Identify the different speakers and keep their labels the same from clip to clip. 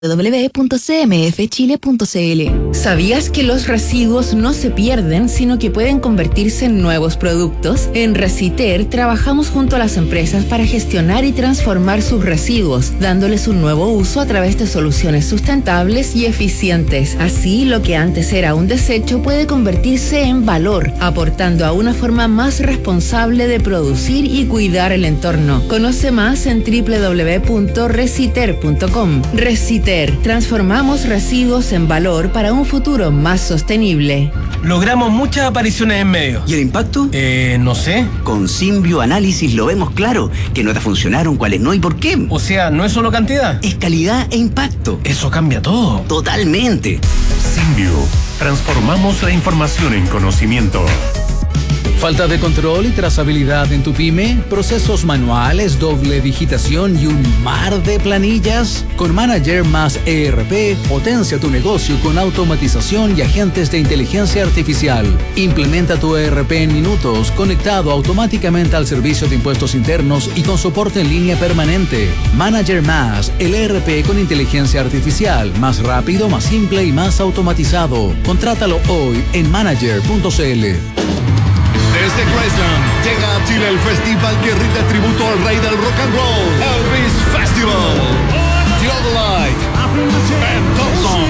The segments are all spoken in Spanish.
Speaker 1: www.cmfchile.cl.
Speaker 2: ¿Sabías que los residuos no se pierden, sino que pueden convertirse en nuevos productos? En Reciter trabajamos junto a las empresas para gestionar y transformar sus residuos, dándoles un nuevo uso a través de soluciones sustentables y eficientes. Así, lo que antes era un desecho puede convertirse en valor, aportando a una forma más responsable de producir y cuidar el entorno. Conoce más en www.reciter.com. Reciter. Transformamos residuos en valor para un futuro más sostenible.
Speaker 3: Logramos muchas apariciones en medios.
Speaker 4: ¿Y el impacto?
Speaker 3: No sé.
Speaker 4: Con Symbio Análisis lo vemos claro. ¿Qué notas funcionaron, cuáles no y por qué?
Speaker 3: O sea, no es solo cantidad.
Speaker 4: Es calidad e impacto.
Speaker 3: Eso cambia todo.
Speaker 4: Totalmente.
Speaker 5: Symbio. Transformamos la información en conocimiento.
Speaker 6: ¿Falta de control y trazabilidad en tu pyme? ¿Procesos manuales, doble digitación y un mar de planillas? Con Manager más ERP, potencia tu negocio con automatización y agentes de inteligencia artificial. Implementa tu ERP en minutos, conectado automáticamente al servicio de impuestos internos y con soporte en línea permanente. Manager más, el ERP con inteligencia artificial, más rápido, más simple y más automatizado. Contrátalo hoy en manager.cl.
Speaker 7: Desde Graceland llega a Chile el festival que rinde tributo al rey del rock and roll, Elvis Festival. Theodolite, Ben Thompson,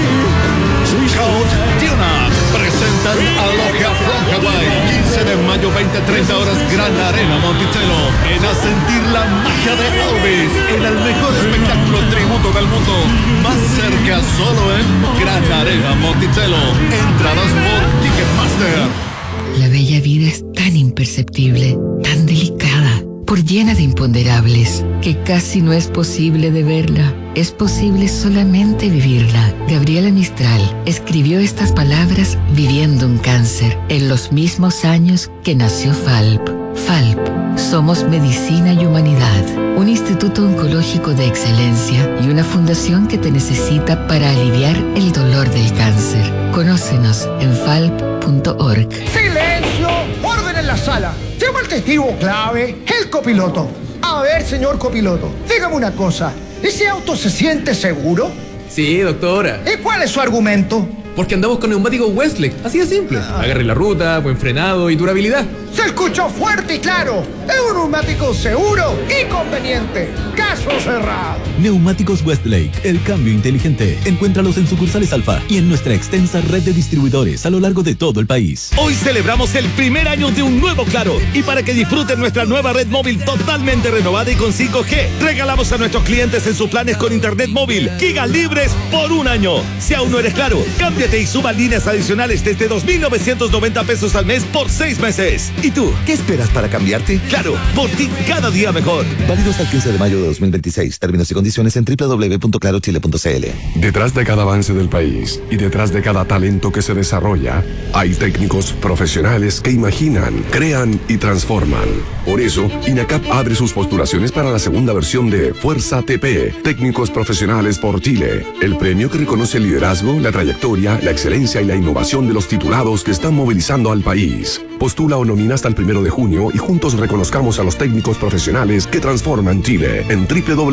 Speaker 7: Coach Tionat presentan a Logia from Hawaii. 15 de mayo, 20-30 horas, Gran Arena Monticello. En a sentir la magia de Elvis en el mejor espectáculo tributo del mundo. Más cerca solo en Gran Arena Monticello. Entradas por Ticketmaster.
Speaker 8: La bella vida es tan imperceptible, tan delicada, por llena de imponderables, que casi no es posible de verla. Es posible solamente vivirla. Gabriela Mistral escribió estas palabras viviendo un cáncer, en los mismos años que nació FALP. FALP, somos medicina y humanidad, un instituto oncológico de excelencia y una fundación que te necesita para aliviar el dolor del cáncer. Conócenos en falp.org.
Speaker 9: ¡Silencio! ¡Orden en la sala! Llama al testigo clave, el copiloto. A ver, señor copiloto, dígame una cosa. ¿Ese auto se siente seguro?
Speaker 10: Sí, doctora.
Speaker 9: ¿Y cuál es su argumento?
Speaker 10: Porque andamos con neumáticos Westlake, así de simple. Agarre la ruta, buen frenado y durabilidad.
Speaker 9: Se escuchó fuerte y claro. Es un neumático seguro y conveniente. Caso cerrado.
Speaker 11: Neumáticos Westlake, el cambio inteligente. Encuéntralos en sucursales Alfa y en nuestra extensa red de distribuidores a lo largo de todo el país.
Speaker 12: Hoy celebramos el primer año de un nuevo Claro. Y para que disfruten nuestra nueva red móvil totalmente renovada y con 5G, regalamos a nuestros clientes en sus planes con internet móvil gigas libres por un año. Si aún no eres Claro, cámbiate y suba líneas adicionales desde 2,990 pesos al mes por 6 meses. ¿Y tú, qué esperas para cambiarte? Claro, por ti cada día mejor.
Speaker 13: Válido hasta el 15 de mayo de 2026. Términos y condiciones en www.clarochile.cl.
Speaker 5: Detrás de cada avance del país y detrás de cada talento que se desarrolla, hay técnicos profesionales que imaginan, crean y transforman. Por eso, INACAP abre sus postulaciones para la segunda versión de Fuerza TP, Técnicos Profesionales por Chile, el premio que reconoce el liderazgo, la trayectoria, la excelencia y la innovación de los titulados que están movilizando al país. Postula o nomina hasta el 1 de junio y juntos reconozcamos a los técnicos profesionales que transforman Chile en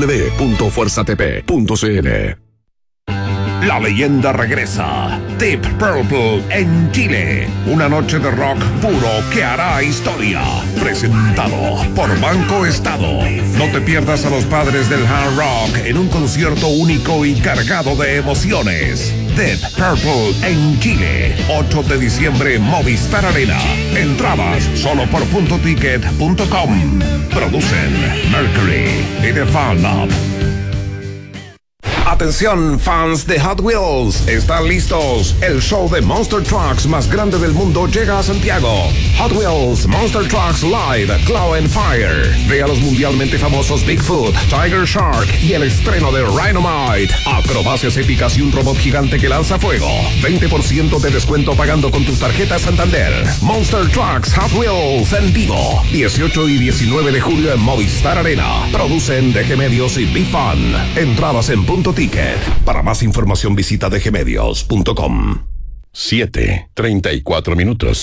Speaker 5: www.fuerzatp.cl.
Speaker 14: La leyenda regresa. Deep Purple en Chile. Una noche de rock puro que hará historia. Presentado por Banco Estado. No te pierdas a los padres del hard rock en un concierto único y cargado de emociones. Deep Purple en Chile. 8 de diciembre, Movistar Arena. Entradas solo por .ticket.com. Producen Mercury y The Fan Up. Atención, fans de Hot Wheels, ¿están listos? El show de Monster Trucks más grande del mundo llega a Santiago. Hot Wheels Monster Trucks Live Claw and Fire. Ve a los mundialmente famosos Bigfoot, Tiger Shark y el estreno de Rhinomite. Acrobacias épicas y un robot gigante que lanza fuego. 20% de descuento pagando con tus tarjetas Santander. Monster Trucks Hot Wheels en vivo. 18 y 19 de julio en Movistar Arena. Producen DG Medios y Big Fun. Entradas en .ticket. Para más información visita dgmedios.com.
Speaker 5: 7:34 minutos.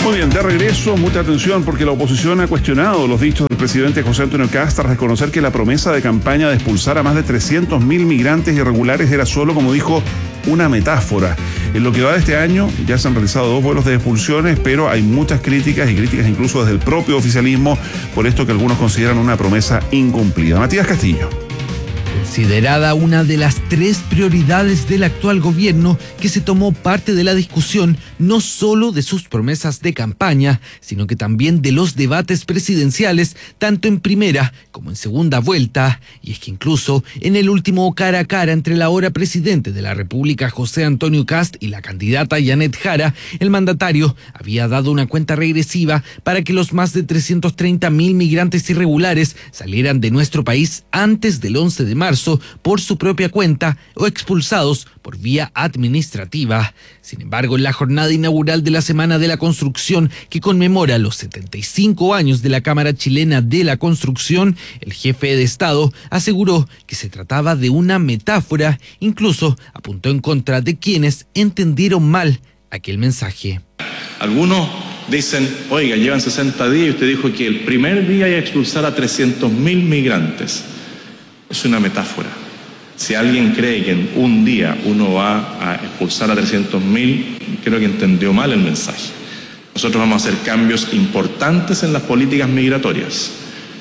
Speaker 15: Muy bien, de regreso, mucha atención porque la oposición ha cuestionado los dichos del presidente José Antonio Kast tras reconocer que la promesa de campaña de expulsar a más de 300.000 migrantes irregulares era solo, como dijo, una metáfora. En lo que va de este año ya se han realizado 2 vuelos de expulsiones, pero hay muchas críticas y críticas incluso desde el propio oficialismo por esto que algunos consideran una promesa incumplida. Matías Castillo.
Speaker 16: Considerada una de las 3 prioridades del actual gobierno, que se tomó parte de la discusión no solo de sus promesas de campaña, sino que también de los debates presidenciales, tanto en primera como en segunda vuelta. Y es que incluso en el último cara a cara entre el ahora presidente de la República, José Antonio Kast, y la candidata Janet Jara, el mandatario había dado una cuenta regresiva para que los más de 330.000 migrantes irregulares salieran de nuestro país antes del 11 de marzo por su propia cuenta o expulsados por vía administrativa. Sin embargo, en la jornada inaugural de la Semana de la Construcción, que conmemora los 75 años de la Cámara Chilena de la Construcción, el jefe de Estado aseguró que se trataba de una metáfora, incluso apuntó en contra de quienes entendieron mal aquel mensaje.
Speaker 17: Algunos dicen, oiga, llevan 60 días y usted dijo que el primer día iba a expulsar a 300.000 migrantes. Es una metáfora. Si alguien cree que en un día uno va a expulsar a 300.000, creo que entendió mal el mensaje. Nosotros vamos a hacer cambios importantes en las políticas migratorias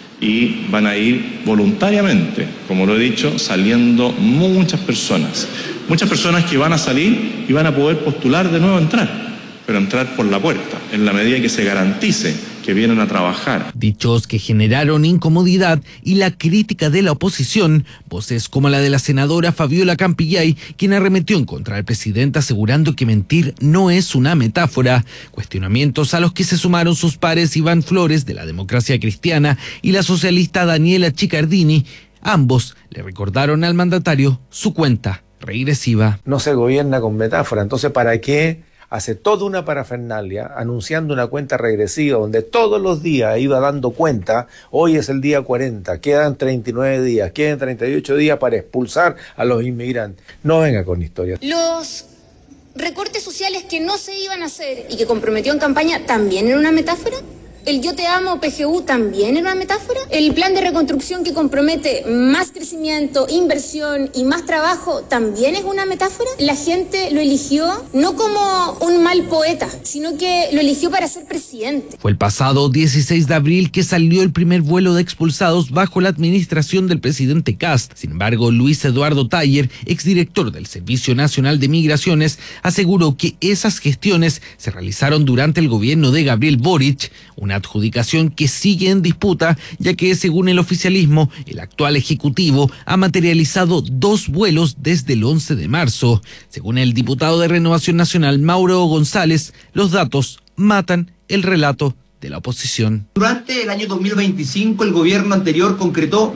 Speaker 17: y van a ir voluntariamente, como lo he dicho, saliendo muchas personas que van a salir y van a poder postular de nuevo a entrar, pero entrar por la puerta, en la medida que se garantice que vienen a trabajar.
Speaker 16: Dichos que generaron incomodidad y la crítica de la oposición, voces como la de la senadora Fabiola Campillay, quien arremetió en contra del presidente asegurando que mentir no es una metáfora, cuestionamientos a los que se sumaron sus pares Iván Flores de la Democracia Cristiana y la socialista Daniela Chicardini. Ambos le recordaron al mandatario su cuenta regresiva.
Speaker 18: No se gobierna con metáfora, entonces ¿para qué hace toda una parafernalia anunciando una cuenta regresiva donde todos los días iba dando cuenta? Hoy es el día 40, quedan 39 días, quedan 38 días para expulsar a los inmigrantes. No venga con historias.
Speaker 19: Los recortes sociales que no se iban a hacer y que comprometió en campaña también era una metáfora. ¿El Yo Te Amo PGU también era una metáfora? ¿El plan de reconstrucción que compromete más crecimiento, inversión y más trabajo también es una metáfora? La gente lo eligió no como un mal poeta, sino que lo eligió para ser presidente.
Speaker 16: Fue el pasado 16 de abril que salió el primer vuelo de expulsados bajo la administración del presidente Kast. Sin embargo, Luis Eduardo Taller, exdirector del Servicio Nacional de Migraciones, aseguró que esas gestiones se realizaron durante el gobierno de Gabriel Boric, una adjudicación que sigue en disputa, ya que según el oficialismo, el actual ejecutivo ha materializado 2 vuelos desde el 11 de marzo. Según el diputado de Renovación Nacional, Mauro González, los datos matan el relato de la oposición.
Speaker 20: Durante el año 2025, el gobierno anterior concretó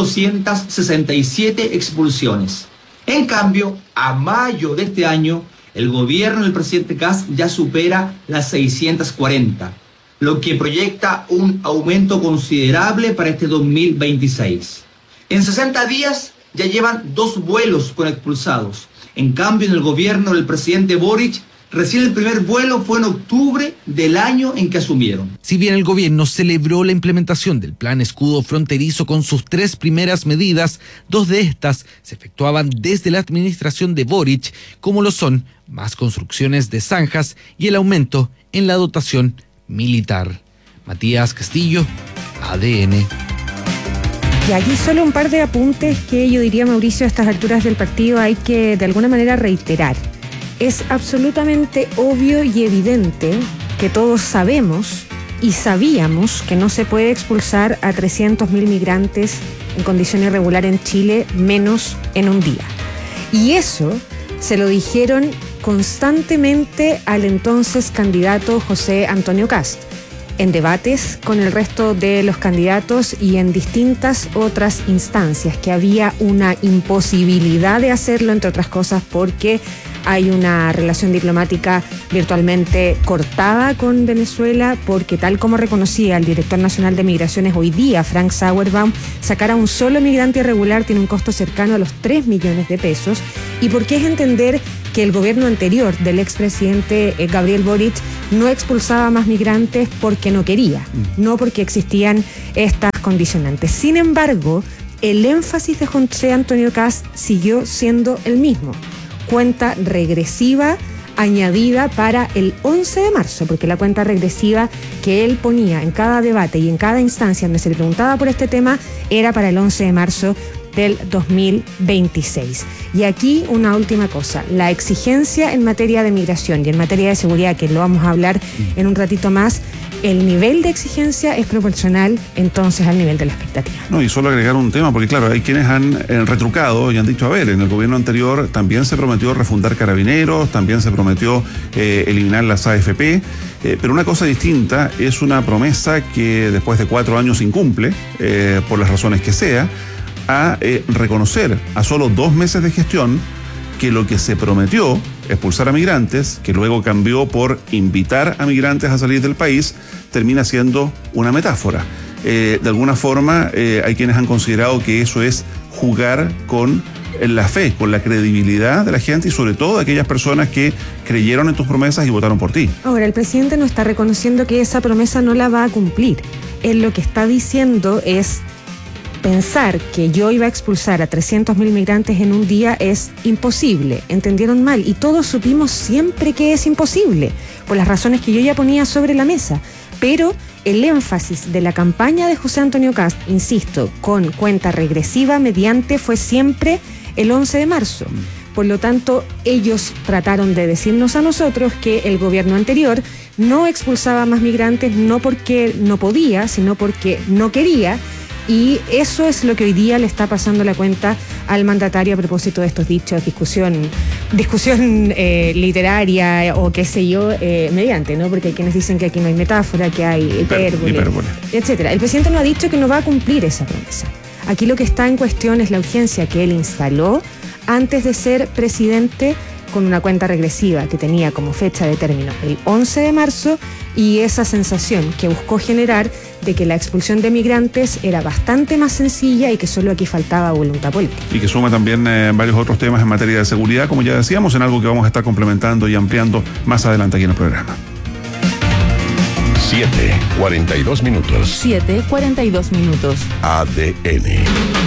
Speaker 20: 1.267 expulsiones. En cambio, a mayo de este año, el gobierno del presidente Kast ya supera las 640. Lo que proyecta un aumento considerable para este 2026. En 60 días ya llevan 2 vuelos con expulsados. En cambio, en el gobierno del presidente Boric, recién el primer vuelo fue en octubre del año en que asumieron.
Speaker 16: Si bien el gobierno celebró la implementación del Plan Escudo Fronterizo con sus 3 primeras medidas, 2 de estas se efectuaban desde la administración de Boric, como lo son más construcciones de zanjas y el aumento en la dotación militar. Matías Castillo, ADN.
Speaker 21: Y aquí solo un par de apuntes que yo diría, Mauricio, a estas alturas del partido hay que de alguna manera reiterar. Es absolutamente obvio y evidente que todos sabemos y sabíamos que no se puede expulsar a 300.000 migrantes en condición irregular en Chile, menos en un día. Y eso se lo dijeron constantemente al entonces candidato José Antonio Kast, en debates con el resto de los candidatos y en distintas otras instancias, que había una imposibilidad de hacerlo, entre otras cosas porque hay una relación diplomática virtualmente cortada con Venezuela, porque tal como reconocía el director nacional de Migraciones hoy día, Frank Sauerbaum, sacar a un solo migrante irregular tiene un costo cercano a los 3 millones de pesos, y porque es entender que el gobierno anterior del expresidente Gabriel Boric no expulsaba más migrantes porque no quería, no porque existían estas condicionantes. Sin embargo, el énfasis de José Antonio Kast siguió siendo el mismo. Cuenta regresiva añadida para el 11 de marzo, porque la cuenta regresiva que él ponía en cada debate y en cada instancia donde se le preguntaba por este tema era para el 11 de marzo del 2026. Y aquí una última cosa, la exigencia en materia de migración y en materia de seguridad, que lo vamos a hablar en un ratito más, el nivel de exigencia es proporcional entonces al nivel de la expectativa.
Speaker 15: No, y solo agregar un tema, porque claro, hay quienes han retrucado y han dicho, a ver, en el gobierno anterior también se prometió refundar carabineros, también se prometió eliminar las AFP, pero una cosa distinta es una promesa que después de 4 años incumple, por las razones que sea, a reconocer a solo 2 meses de gestión que lo que se prometió, expulsar a migrantes, que luego cambió por invitar a migrantes a salir del país, termina siendo una metáfora. De alguna forma, hay quienes han considerado que eso es jugar con la fe, con la credibilidad de la gente y sobre todo de aquellas personas que creyeron en tus promesas y votaron por ti.
Speaker 21: Ahora, el presidente no está reconociendo que esa promesa no la va a cumplir. Él lo que está diciendo es: pensar que yo iba a expulsar a 300.000 migrantes en un día es imposible. Entendieron mal y todos supimos siempre que es imposible, por las razones que yo ya ponía sobre la mesa. Pero el énfasis de la campaña de José Antonio Kast, insisto, con cuenta regresiva mediante, fue siempre el 11 de marzo. Por lo tanto, ellos trataron de decirnos a nosotros que el gobierno anterior no expulsaba más migrantes, no porque no podía, sino porque no quería. Y eso es lo que hoy día le está pasando la cuenta al mandatario a propósito de estos dichos, discusión literaria o qué sé yo, mediante, ¿no? Porque hay quienes dicen que aquí no hay metáfora, que hay hipérbole, etcétera. El presidente no ha dicho que no va a cumplir esa promesa. Aquí lo que está en cuestión es la urgencia que él instaló antes de ser presidente, con una cuenta regresiva que tenía como fecha de término el 11 de marzo y esa sensación que buscó generar de que la expulsión de migrantes era bastante más sencilla y que solo aquí faltaba voluntad política.
Speaker 15: Y que suma también varios otros temas en materia de seguridad, como ya decíamos, en algo que vamos a estar complementando y ampliando más adelante aquí en el programa.
Speaker 5: 7:42 minutos.
Speaker 2: 7:42 minutos.
Speaker 5: ADN.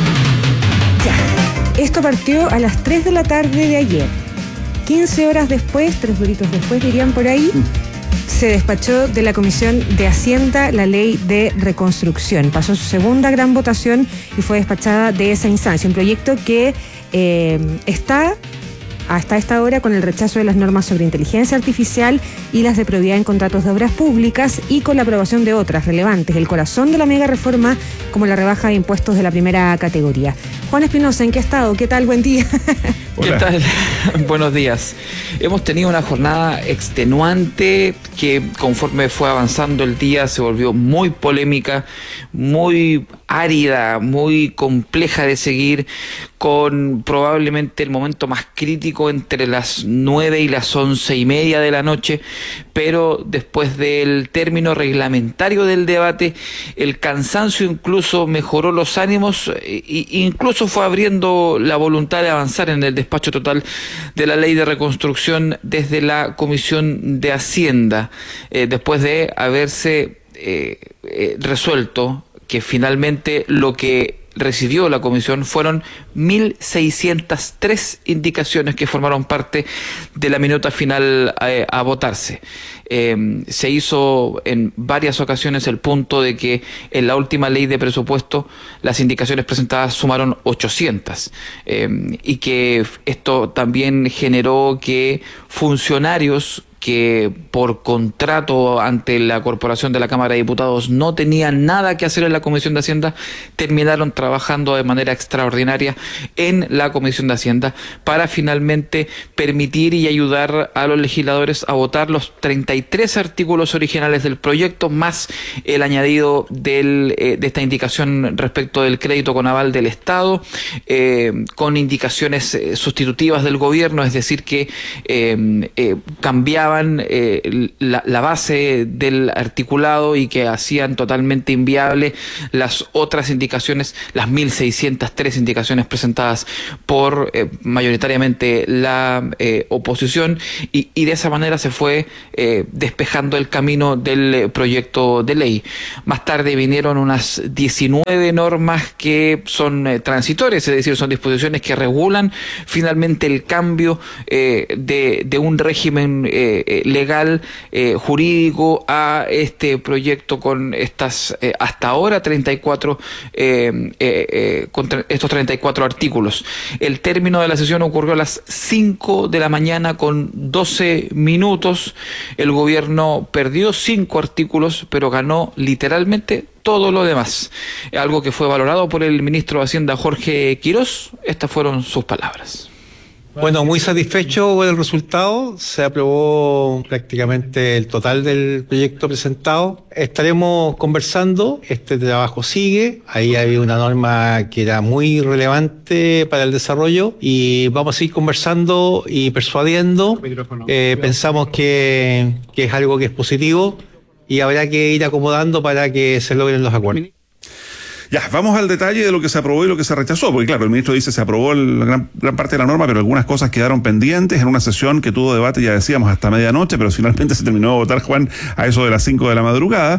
Speaker 21: Ya. Esto partió a las 3 de la tarde de ayer. 15 horas después, 3 horitos después dirían por ahí, se despachó de la Comisión de Hacienda la ley de reconstrucción. Pasó su segunda gran votación y fue despachada de esa instancia. Un proyecto que está hasta esta hora con el rechazo de las normas sobre inteligencia artificial y las de probidad en contratos de obras públicas y con la aprobación de otras relevantes, el corazón de la mega reforma como la rebaja de impuestos de la primera categoría. Juan Espinosa, ¿en qué estado? ¿Qué tal? Buen día.
Speaker 1: ¿Qué tal? Buenos días. Hemos tenido una jornada extenuante que conforme fue avanzando el día se volvió muy polémica, muy árida, muy compleja de seguir, con probablemente el momento más crítico entre las 9 y las 11:30 de la noche, pero después del término reglamentario del debate, el cansancio incluso mejoró los ánimos e incluso fue abriendo la voluntad de avanzar en el despacho total de la ley de reconstrucción desde la Comisión de Hacienda, después de haberse resuelto que finalmente lo que recibió la comisión fueron 1.603 indicaciones que formaron parte de la minuta final a votarse. Se hizo en varias ocasiones el punto de que en la última ley de presupuesto las indicaciones presentadas sumaron 800 y que esto también generó que funcionarios que por contrato ante la Corporación de la Cámara de Diputados no tenían nada que hacer en la Comisión de Hacienda, terminaron trabajando de manera extraordinaria en la Comisión de Hacienda para finalmente permitir y ayudar a los legisladores a votar los 33 artículos originales del proyecto, más el añadido de esta indicación respecto del crédito con aval del Estado, con indicaciones sustitutivas del gobierno, es decir, que cambiaban vulneraban la base del articulado y que hacían totalmente inviable las otras indicaciones, las 1.603 indicaciones presentadas por mayoritariamente la oposición, y de esa manera se fue despejando el camino del proyecto de ley. Más tarde vinieron unas 19 normas que son transitorias, es decir, son disposiciones que regulan finalmente el cambio de un régimen legal, jurídico, a este proyecto con estas hasta ahora 34 estos 34 artículos. El término de la sesión ocurrió a las 5 de la mañana con 12 minutos. El gobierno perdió 5 artículos, pero ganó literalmente todo lo demás. Algo que fue valorado por el ministro de Hacienda, Jorge Quirós. Estas fueron sus palabras.
Speaker 3: Bueno, muy satisfecho con el resultado. Se aprobó prácticamente el total del proyecto presentado. Estaremos conversando, este trabajo sigue. Ahí había una norma que era muy relevante para el desarrollo y vamos a seguir conversando y persuadiendo. Pensamos que es algo que es positivo y habrá que ir acomodando para que se logren los acuerdos.
Speaker 15: Ya, vamos al detalle de lo que se aprobó y lo que se rechazó, porque claro, el ministro dice se aprobó la gran parte de la norma, pero algunas cosas quedaron pendientes en una sesión que tuvo debate, ya decíamos, hasta medianoche, pero finalmente se terminó de votar, Juan, a eso de las 5 de la madrugada.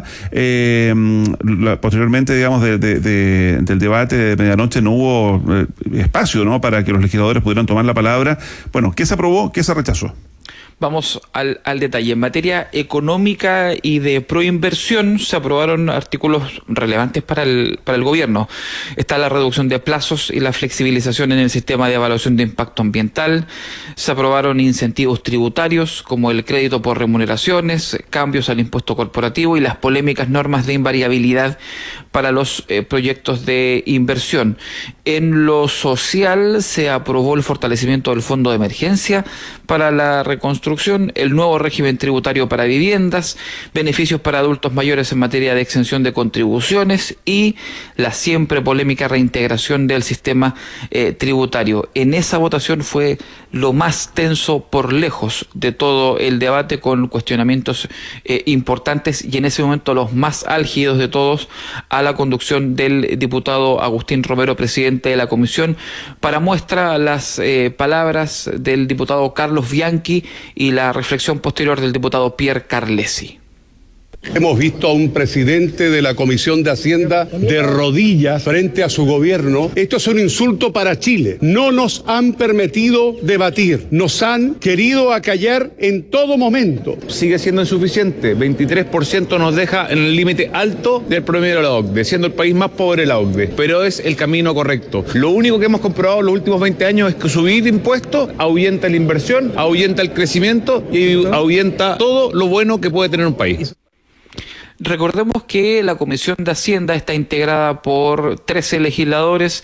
Speaker 15: Posteriormente, digamos, del debate de medianoche no hubo espacio, ¿no?, para que los legisladores pudieran tomar la palabra. Bueno, ¿qué se aprobó? ¿Qué se rechazó?
Speaker 1: Vamos al detalle. En materia económica y de proinversión se aprobaron artículos relevantes para el gobierno. Está la reducción de plazos y la flexibilización en el sistema de evaluación de impacto ambiental. Se aprobaron incentivos tributarios como el crédito por remuneraciones, cambios al impuesto corporativo y las polémicas normas de invariabilidad para los proyectos de inversión. En lo social se aprobó el fortalecimiento del fondo de emergencia para la reconstrucción, el nuevo régimen tributario para viviendas, beneficios para adultos mayores en materia de exención de contribuciones y la siempre polémica reintegración del sistema tributario. En esa votación fue lo más tenso por lejos de todo el debate, con cuestionamientos importantes y en ese momento los más álgidos de todos a la conducción del diputado Agustín Romero, presidente de la comisión. Para muestra las palabras del diputado Carlos Bianchi y la reflexión posterior del diputado Pierre Carlesi.
Speaker 22: Hemos visto a un presidente de la Comisión de Hacienda de rodillas frente a su gobierno. Esto es un insulto para Chile. No nos han permitido debatir. Nos han querido acallar en todo momento.
Speaker 23: Sigue siendo insuficiente. 23% nos deja en el límite alto del promedio de la OCDE, siendo el país más pobre de la OCDE. Pero es el camino correcto. Lo único que hemos comprobado en los últimos 20 años es que subir impuestos ahuyenta la inversión, ahuyenta el crecimiento y ahuyenta todo lo bueno que puede tener un país.
Speaker 1: Recordemos que la Comisión de Hacienda está integrada por 13 legisladores,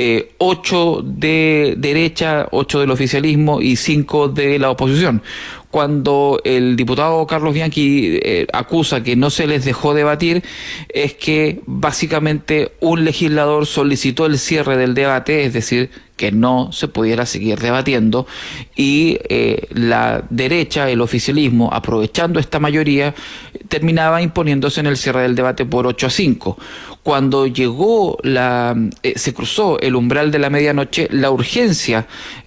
Speaker 1: 8 de derecha, 8 del oficialismo y 5 de la oposición. Cuando el diputado Carlos Bianchi acusa que no se les dejó debatir, es que básicamente un legislador solicitó el cierre del debate, es decir, que no se pudiera seguir debatiendo, y la derecha, el oficialismo, aprovechando esta mayoría, terminaba imponiéndose en el cierre del debate por 8-5. Cuando llegó se cruzó el umbral de la medianoche, la urgencia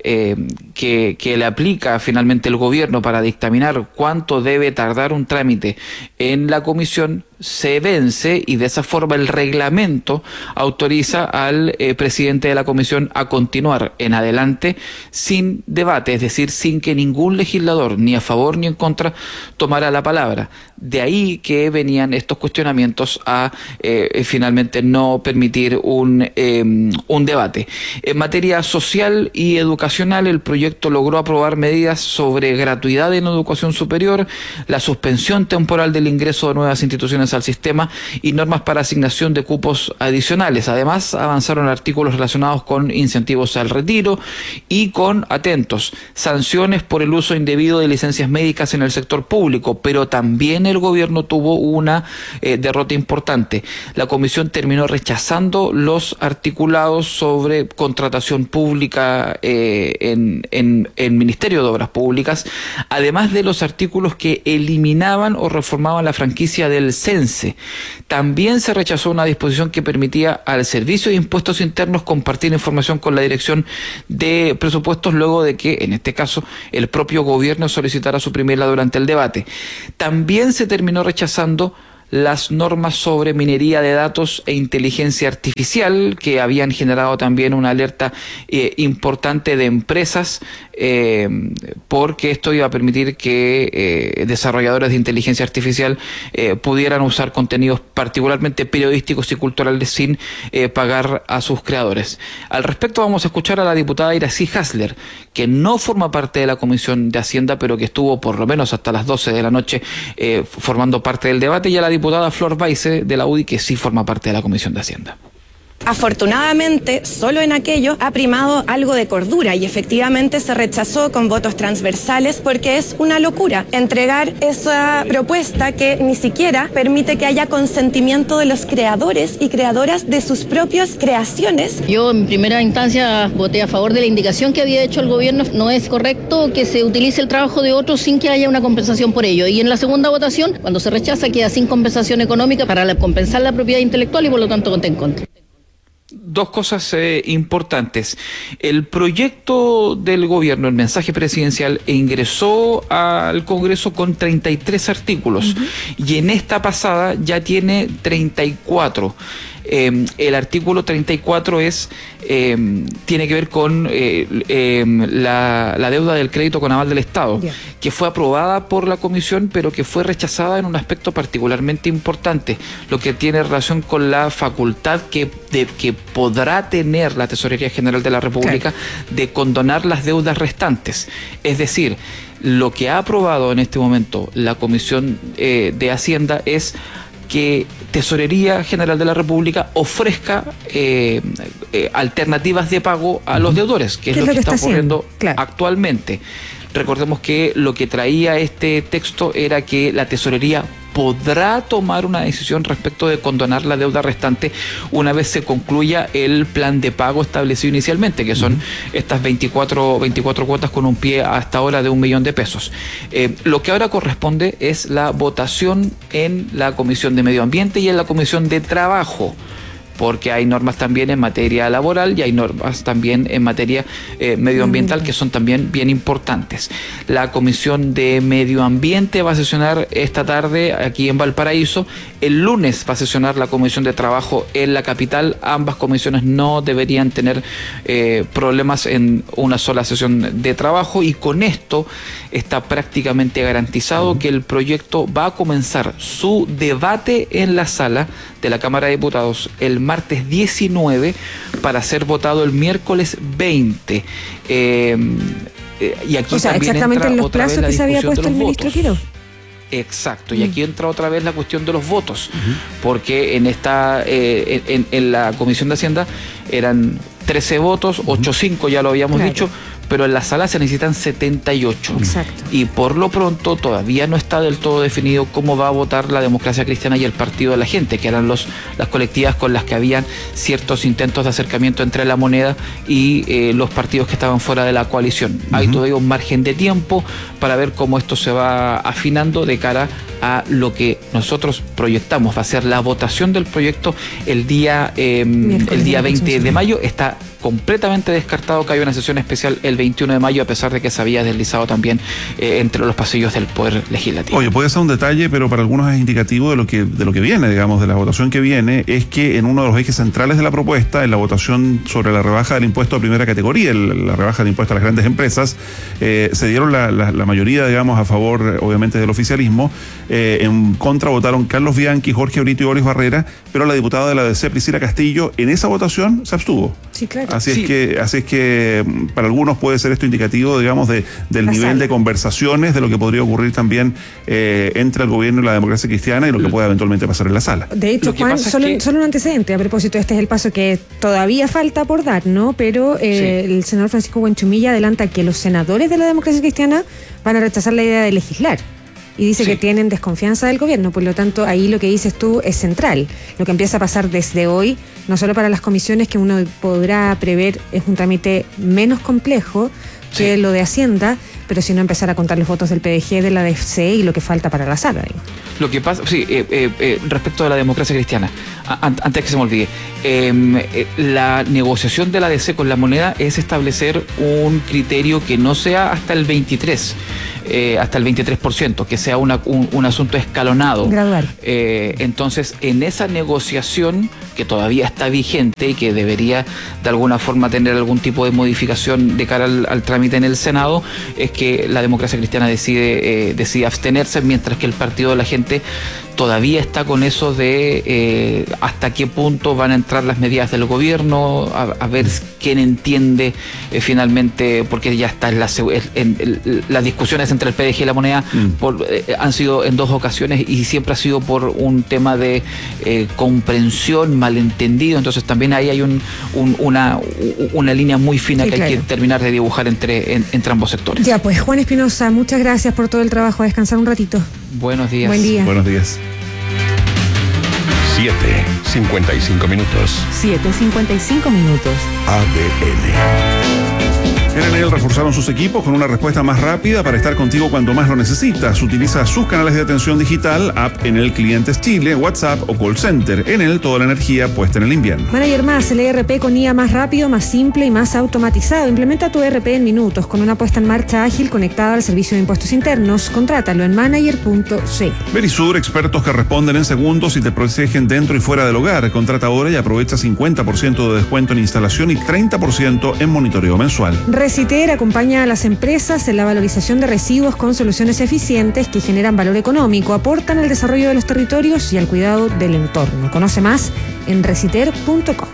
Speaker 1: que le aplica finalmente el gobierno para dictaminar cuánto debe tardar un trámite en la comisión se vence, y de esa forma el reglamento autoriza al presidente de la comisión a continuar en adelante sin debate, es decir, sin que ningún legislador, ni a favor ni en contra, tomara la palabra. De ahí que venían estos cuestionamientos a finalmente no permitir un debate. En materia social y educacional, el proyecto logró aprobar medidas sobre gratuidad en educación superior, la suspensión temporal del ingreso de nuevas instituciones al sistema y normas para asignación de cupos adicionales. Además, avanzaron artículos relacionados con incentivos al retiro y con, atentos, sanciones por el uso indebido de licencias médicas en el sector público, pero también el gobierno tuvo una derrota importante. La comisión terminó rechazando los articulados sobre contratación pública en Ministerio de Obras Públicas, además de los artículos que eliminaban o reformaban la franquicia del CENSE. También se rechazó una disposición que permitía al Servicio de Impuestos Internos compartir información con la Dirección de Presupuestos luego de que, en este caso, el propio gobierno solicitara suprimirla durante el debate. También se terminó rechazando las normas sobre minería de datos e inteligencia artificial, que habían generado también una alerta importante de empresas, porque esto iba a permitir que desarrolladores de inteligencia artificial pudieran usar contenidos particularmente periodísticos y culturales sin pagar a sus creadores. Al respecto vamos a escuchar a la diputada Iracy Hasler, que no forma parte de la Comisión de Hacienda, pero que estuvo por lo menos hasta las 12 de la noche formando parte del debate, y a la diputada Flor Baise de la UDI, que sí forma parte de la Comisión de Hacienda.
Speaker 4: Afortunadamente, solo en aquello ha primado algo de cordura y efectivamente se rechazó con votos transversales porque es una locura entregar esa propuesta que ni siquiera permite que haya consentimiento de los creadores y creadoras de sus propias creaciones.
Speaker 6: Yo en primera instancia voté a favor de la indicación que había hecho el gobierno. No es correcto que se utilice el trabajo de otros sin que haya una compensación por ello. Y en la segunda votación, cuando se rechaza, queda sin compensación económica para compensar la propiedad intelectual y por lo tanto voté en contra.
Speaker 1: Dos cosas importantes. El proyecto del gobierno, el mensaje presidencial, ingresó al Congreso con 33 artículos y en esta pasada ya tiene 34. El artículo 34 tiene que ver con la deuda del crédito con aval del Estado, que fue aprobada por la Comisión, pero que fue rechazada en un aspecto particularmente importante, lo que tiene relación con la facultad que podrá tener la Tesorería General de la República de condonar las deudas restantes. Es decir, lo que ha aprobado en este momento la Comisión de Hacienda es que Tesorería General de la República ofrezca alternativas de pago a los deudores, que es lo que está ocurriendo actualmente. Recordemos que lo que traía este texto era que la Tesorería podrá tomar una decisión respecto de condonar la deuda restante una vez se concluya el plan de pago establecido inicialmente, que son estas 24 cuotas con un pie hasta ahora de $1 millón. Lo que ahora corresponde es la votación en la Comisión de Medio Ambiente y en la Comisión de Trabajo, porque hay normas también en materia laboral y hay normas también en materia medioambiental que son también bien importantes. La Comisión de Medio Ambiente va a sesionar esta tarde aquí en Valparaíso. El lunes va a sesionar la Comisión de Trabajo en la capital. Ambas comisiones no deberían tener problemas en una sola sesión de trabajo, y con esto está prácticamente garantizado que el proyecto va a comenzar su debate en la sala de la Cámara de Diputados el martes 19 para ser votado el miércoles 20. Y aquí
Speaker 21: exactamente en los plazos que se había puesto el ministro Quiroz.
Speaker 1: Exacto, y aquí entra otra vez la cuestión de los votos, porque en la Comisión de Hacienda eran 13 votos, 8-5 ya lo habíamos dicho, pero en la sala se necesitan 78.
Speaker 21: Exacto.
Speaker 1: Y por lo pronto todavía no está del todo definido cómo va a votar la Democracia Cristiana y el Partido de la Gente, que eran las colectivas con las que habían ciertos intentos de acercamiento entre La Moneda y los partidos que estaban fuera de la coalición. Hay todavía un margen de tiempo para ver cómo esto se va afinando de cara a lo que nosotros proyectamos. Va a ser la votación del proyecto el día 20 de mayo. Está completamente descartado que haya una sesión especial el 21 de mayo, a pesar de que se había deslizado también entre los pasillos del Poder Legislativo.
Speaker 15: Oye, puede ser un detalle, pero para algunos es indicativo de lo que viene, digamos, de la votación que viene, es que en uno de los ejes centrales de la propuesta, en la votación sobre la rebaja del impuesto de primera categoría, la rebaja del impuesto a las grandes empresas, se dieron la mayoría, digamos, a favor, obviamente, del oficialismo, En contra votaron Carlos Bianchi, Jorge Brito y Boris Barrera, pero la diputada de la DC, Priscila Castillo, en esa votación se abstuvo.
Speaker 21: Sí, claro.
Speaker 15: Así es que para algunos puede ser esto indicativo, digamos, del nivel de conversaciones, de lo que podría ocurrir también entre el gobierno y la democracia cristiana y lo que pueda eventualmente pasar en la sala.
Speaker 21: De hecho, Juan, solo un antecedente a propósito, este es el paso que todavía falta por dar, ¿no? Pero el senador Francisco Buenchumilla adelanta que los senadores de la democracia cristiana van a rechazar la idea de legislar. Y dice que tienen desconfianza del gobierno, por lo tanto ahí lo que dices tú es central. Lo que empieza a pasar desde hoy, no solo para las comisiones que uno podrá prever es un trámite menos complejo que lo de Hacienda, pero si no empezar a contar los votos del PDG, de la DFC y lo que falta para la sala.
Speaker 1: Lo que pasa, respecto de la democracia cristiana, antes que se me olvide, la negociación de la DC con la moneda es establecer un criterio que no sea hasta el 23%, que sea un asunto escalonado.
Speaker 21: Gradual.
Speaker 1: Entonces, en esa negociación, que todavía está vigente y que debería de alguna forma tener algún tipo de modificación de cara al trámite en el Senado, es que la democracia cristiana decide abstenerse, mientras que el Partido de la Gente todavía está con eso de hasta qué punto van a entrar las medidas del gobierno, a ver quién entiende finalmente, porque ya está las discusiones entre el PDG y la moneda han sido en 2 ocasiones y siempre ha sido por un tema de comprensión, malentendido. Entonces también ahí hay una línea muy fina que hay que terminar de dibujar entre ambos sectores.
Speaker 21: Ya, pues Juan Espinosa, muchas gracias por todo el trabajo. A descansar un ratito.
Speaker 1: Buenos días.
Speaker 21: Buen día.
Speaker 15: Buenos días.
Speaker 14: 7:55 minutos.
Speaker 2: 7:55 minutos.
Speaker 14: ADN.
Speaker 15: En Enel reforzaron sus equipos con una respuesta más rápida para estar contigo cuando más lo necesitas. Utiliza sus canales de atención digital, app Enel Clientes Chile, WhatsApp o call center. Enel, toda la energía puesta en el invierno.
Speaker 21: Manager Más, el ERP con IA más rápido, más simple y más automatizado. Implementa tu ERP en minutos con una puesta en marcha ágil conectada al servicio de impuestos internos. Contrátalo en manager.c.
Speaker 15: Verisur, expertos que responden en segundos y te protegen dentro y fuera del hogar. Contrata ahora y aprovecha 50% de descuento en instalación y 30% en monitoreo mensual.
Speaker 21: Reciter acompaña a las empresas en la valorización de residuos con soluciones eficientes que generan valor económico, aportan al desarrollo de los territorios y al cuidado del entorno. Conoce más en reciter.com.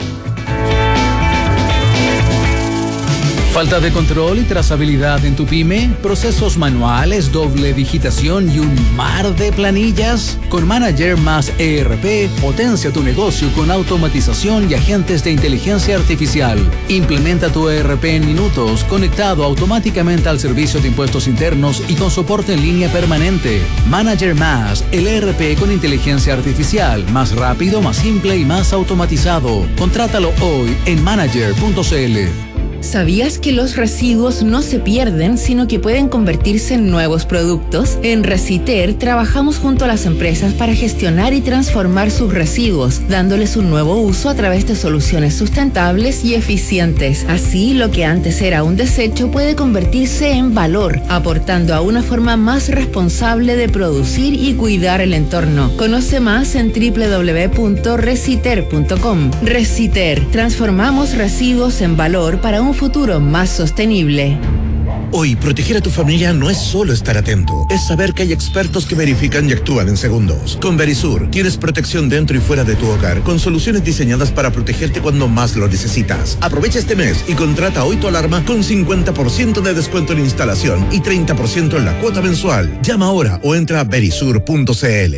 Speaker 11: ¿Falta de control y trazabilidad en tu pyme? ¿Procesos manuales, doble digitación y un mar de planillas? Con Manager Más ERP, potencia tu negocio con automatización y agentes de inteligencia artificial. Implementa tu ERP en minutos, conectado automáticamente al servicio de impuestos internos y con soporte en línea permanente. Manager Más, el ERP con inteligencia artificial, más rápido, más simple y más automatizado. Contrátalo hoy en manager.cl.
Speaker 2: ¿Sabías que los residuos no se pierden, sino que pueden convertirse en nuevos productos? En Reciter trabajamos junto a las empresas para gestionar y transformar sus residuos, dándoles un nuevo uso a través de soluciones sustentables y eficientes. Así, lo que antes era un desecho puede convertirse en valor, aportando a una forma más responsable de producir y cuidar el entorno. Conoce más en www.reciter.com. Reciter, transformamos residuos en valor para un futuro más sostenible.
Speaker 7: Hoy, proteger a tu familia no es solo estar atento, es saber que hay expertos que verifican y actúan en segundos. Con Verisur, tienes protección dentro y fuera de tu hogar, con soluciones diseñadas para protegerte cuando más lo necesitas. Aprovecha este mes y contrata hoy tu alarma con 50% de descuento en instalación y 30% en la cuota mensual. Llama ahora o entra a verisur.cl.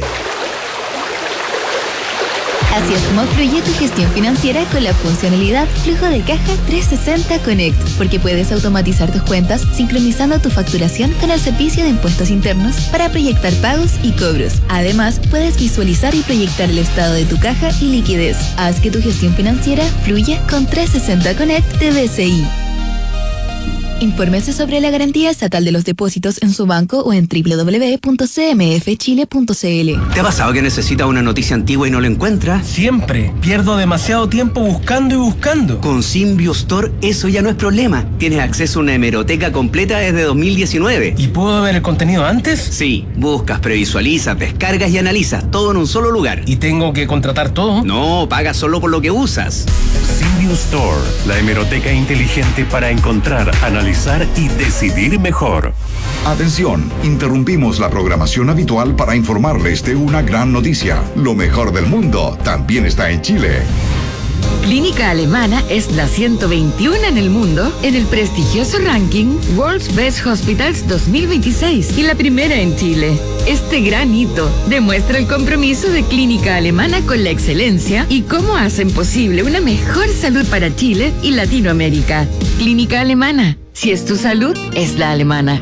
Speaker 8: Así es como fluye tu gestión financiera con la funcionalidad Flujo de Caja 360 Connect, porque puedes automatizar tus cuentas sincronizando tu facturación con el servicio de impuestos internos para proyectar pagos y cobros. Además, puedes visualizar y proyectar el estado de tu caja y liquidez. Haz que tu gestión financiera fluya con 360 Connect de BCI. Infórmese sobre la garantía estatal de los depósitos en su banco o en www.cmfchile.cl.
Speaker 10: ¿Te ha pasado que necesitas una noticia antigua y no la encuentras?
Speaker 24: Siempre. Pierdo demasiado tiempo buscando y buscando.
Speaker 10: Con Symbio Store eso ya no es problema. Tienes acceso a una hemeroteca completa desde 2019.
Speaker 24: ¿Y puedo ver el contenido antes?
Speaker 10: Sí. Buscas, previsualizas, descargas y analizas. Todo en un solo lugar.
Speaker 24: ¿Y tengo que contratar todo?
Speaker 10: No, pagas solo por lo que usas.
Speaker 25: Symbio Store, la hemeroteca inteligente para encontrar, analizar
Speaker 9: analizar y decidir mejor.
Speaker 12: Atención, interrumpimos la programación habitual para informarles de una gran noticia. Lo mejor del mundo también está en Chile.
Speaker 13: Clínica Alemana es la 121 en el mundo en el prestigioso ranking World's Best Hospitals 2026 y la primera en Chile. Este gran hito demuestra el compromiso de Clínica Alemana con la excelencia y cómo hacen posible una mejor salud para Chile y Latinoamérica. Clínica Alemana. Si es tu salud, es la alemana.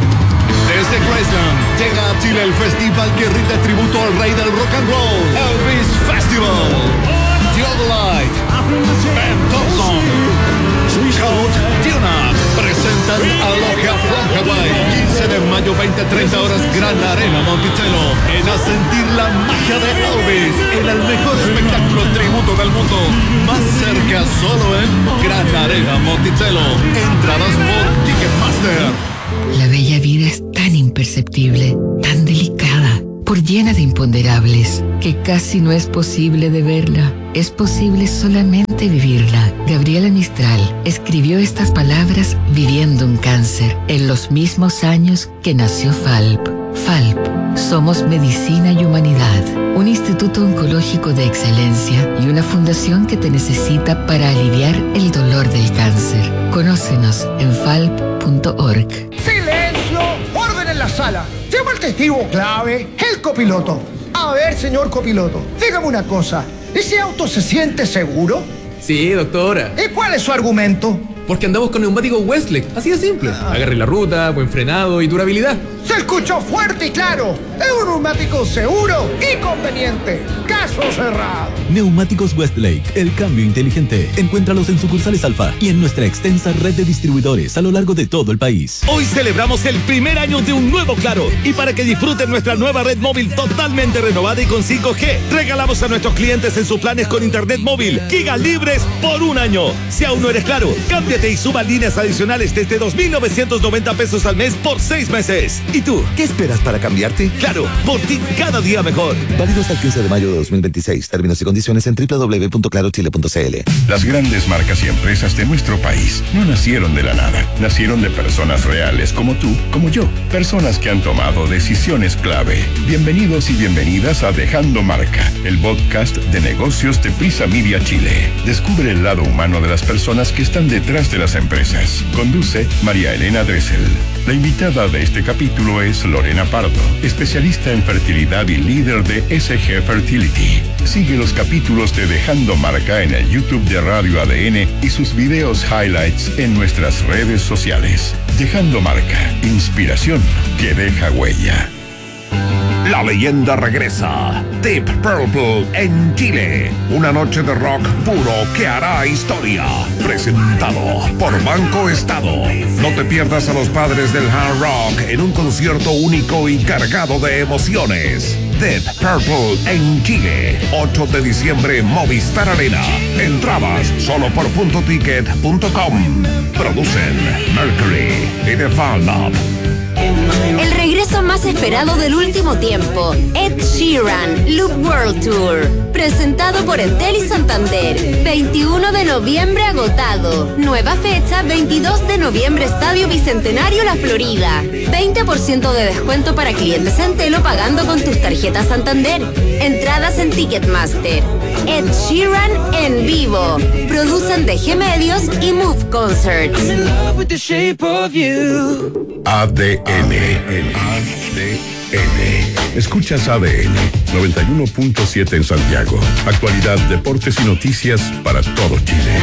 Speaker 17: Desde Graceland llega a Chile el festival que rinde tributo al rey del rock and roll, Elvis Festival. Theodolite, Ben Thompson, Count Tuna presentan a Logia from Hawaii. 15 de mayo, 20-30 horas, Gran Arena Monticello. En a sentir la magia de Elvis en el mejor espectáculo tributo del mundo. Más cerca solo en Gran Arena Monticello. Entradas por Ticketmaster.
Speaker 13: La bella vida es tan imperceptible, tan delicada, por llena de imponderables, que casi no es posible de verla. Es posible solamente vivirla. Gabriela Mistral escribió estas palabras viviendo un cáncer, en los mismos años que nació FALP. FALP, somos medicina y humanidad, un instituto oncológico de excelencia y una fundación que te necesita para aliviar el dolor del cáncer. Conócenos en falp.org.
Speaker 25: ¡Silencio! ¡Orden en la sala! Llama al testigo clave, el copiloto. A ver, señor copiloto, dígame una cosa. ¿Ese auto se siente seguro?
Speaker 26: Sí, doctora.
Speaker 25: ¿Y cuál es su argumento?
Speaker 26: Porque andamos con neumáticos Westlake, así de simple. Agarre la ruta, buen frenado y durabilidad.
Speaker 25: Se escuchó fuerte y claro. Es un neumático seguro y conveniente. Caso cerrado.
Speaker 27: Neumáticos Westlake, el cambio inteligente. Encuéntralos en sucursales Alfa y en nuestra extensa red de distribuidores a lo largo de todo el país.
Speaker 28: Hoy celebramos el primer año de un nuevo Claro. Y para que disfruten nuestra nueva red móvil totalmente renovada y con 5G, regalamos a nuestros clientes en sus planes con internet móvil gigas libres por un año. Si aún no eres Claro, cámbiate y suba líneas adicionales desde 2,990 pesos al mes por 6 meses. ¿Y tú, qué esperas para cambiarte? Claro, por ti cada día mejor.
Speaker 29: Válido hasta el 15 de mayo de 2026. Términos y condiciones en www.clarochile.cl.
Speaker 14: Las grandes marcas y empresas de nuestro país no nacieron de la nada. Nacieron de personas reales como tú, como yo. Personas que han tomado decisiones clave. Bienvenidos y bienvenidas a Dejando Marca, el podcast de negocios de Prisa Media Chile. Descubre el lado humano de las personas que están detrás de las empresas. Conduce María Elena Dressel. La invitada de este capítulo es Lorena Pardo, especialista en fertilidad y líder de SG Fertility. Sigue los capítulos de Dejando Marca en el YouTube de Radio ADN y sus videos highlights en nuestras redes sociales. Dejando Marca, inspiración que deja huella. La leyenda regresa. Deep Purple en Chile. Una noche de rock puro que hará historia. Presentado por Banco Estado. No te pierdas a los padres del hard rock en un concierto único y cargado de emociones. Deep Purple en Chile. 8 de diciembre, Movistar Arena. Entradas solo por .ticket.com. Producen Mercury y The Fan Lab.
Speaker 30: El regreso más esperado del último tiempo, Ed Sheeran, Loop World Tour, presentado por Entel y Santander, 21 de noviembre agotado, nueva fecha 22 de noviembre Estadio Bicentenario La Florida, 20% de descuento para clientes Entel pagando con tus tarjetas Santander, entradas en Ticketmaster. Ed Sheeran en vivo, producen DG Medios y Move Concerts.
Speaker 14: ADN. Escuchas ADN 91.7 en Santiago. Actualidad, deportes y noticias para todo Chile.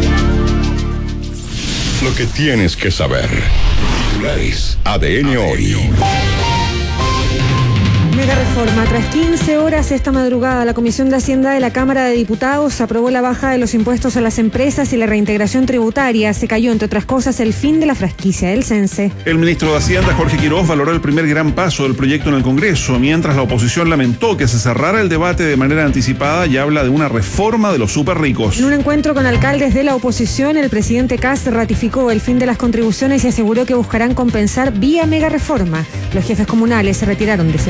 Speaker 14: Lo que tienes que saber. ADN hoy.
Speaker 21: Mega reforma. Tras 15 horas esta madrugada, la Comisión de Hacienda de la Cámara de Diputados aprobó la baja de los impuestos a las empresas y la reintegración tributaria. Se cayó, entre otras cosas, el fin de la franquicia del CENSE.
Speaker 15: El ministro de Hacienda, Jorge Quiroz, valoró el primer gran paso del proyecto en el Congreso, mientras la oposición lamentó que se cerrara el debate de manera anticipada y habla de una reforma de los superricos.
Speaker 21: En un encuentro con alcaldes de la oposición, el presidente Kast ratificó el fin de las contribuciones y aseguró que buscarán compensar vía mega reforma. Los jefes comunales se retiraron decepcionados.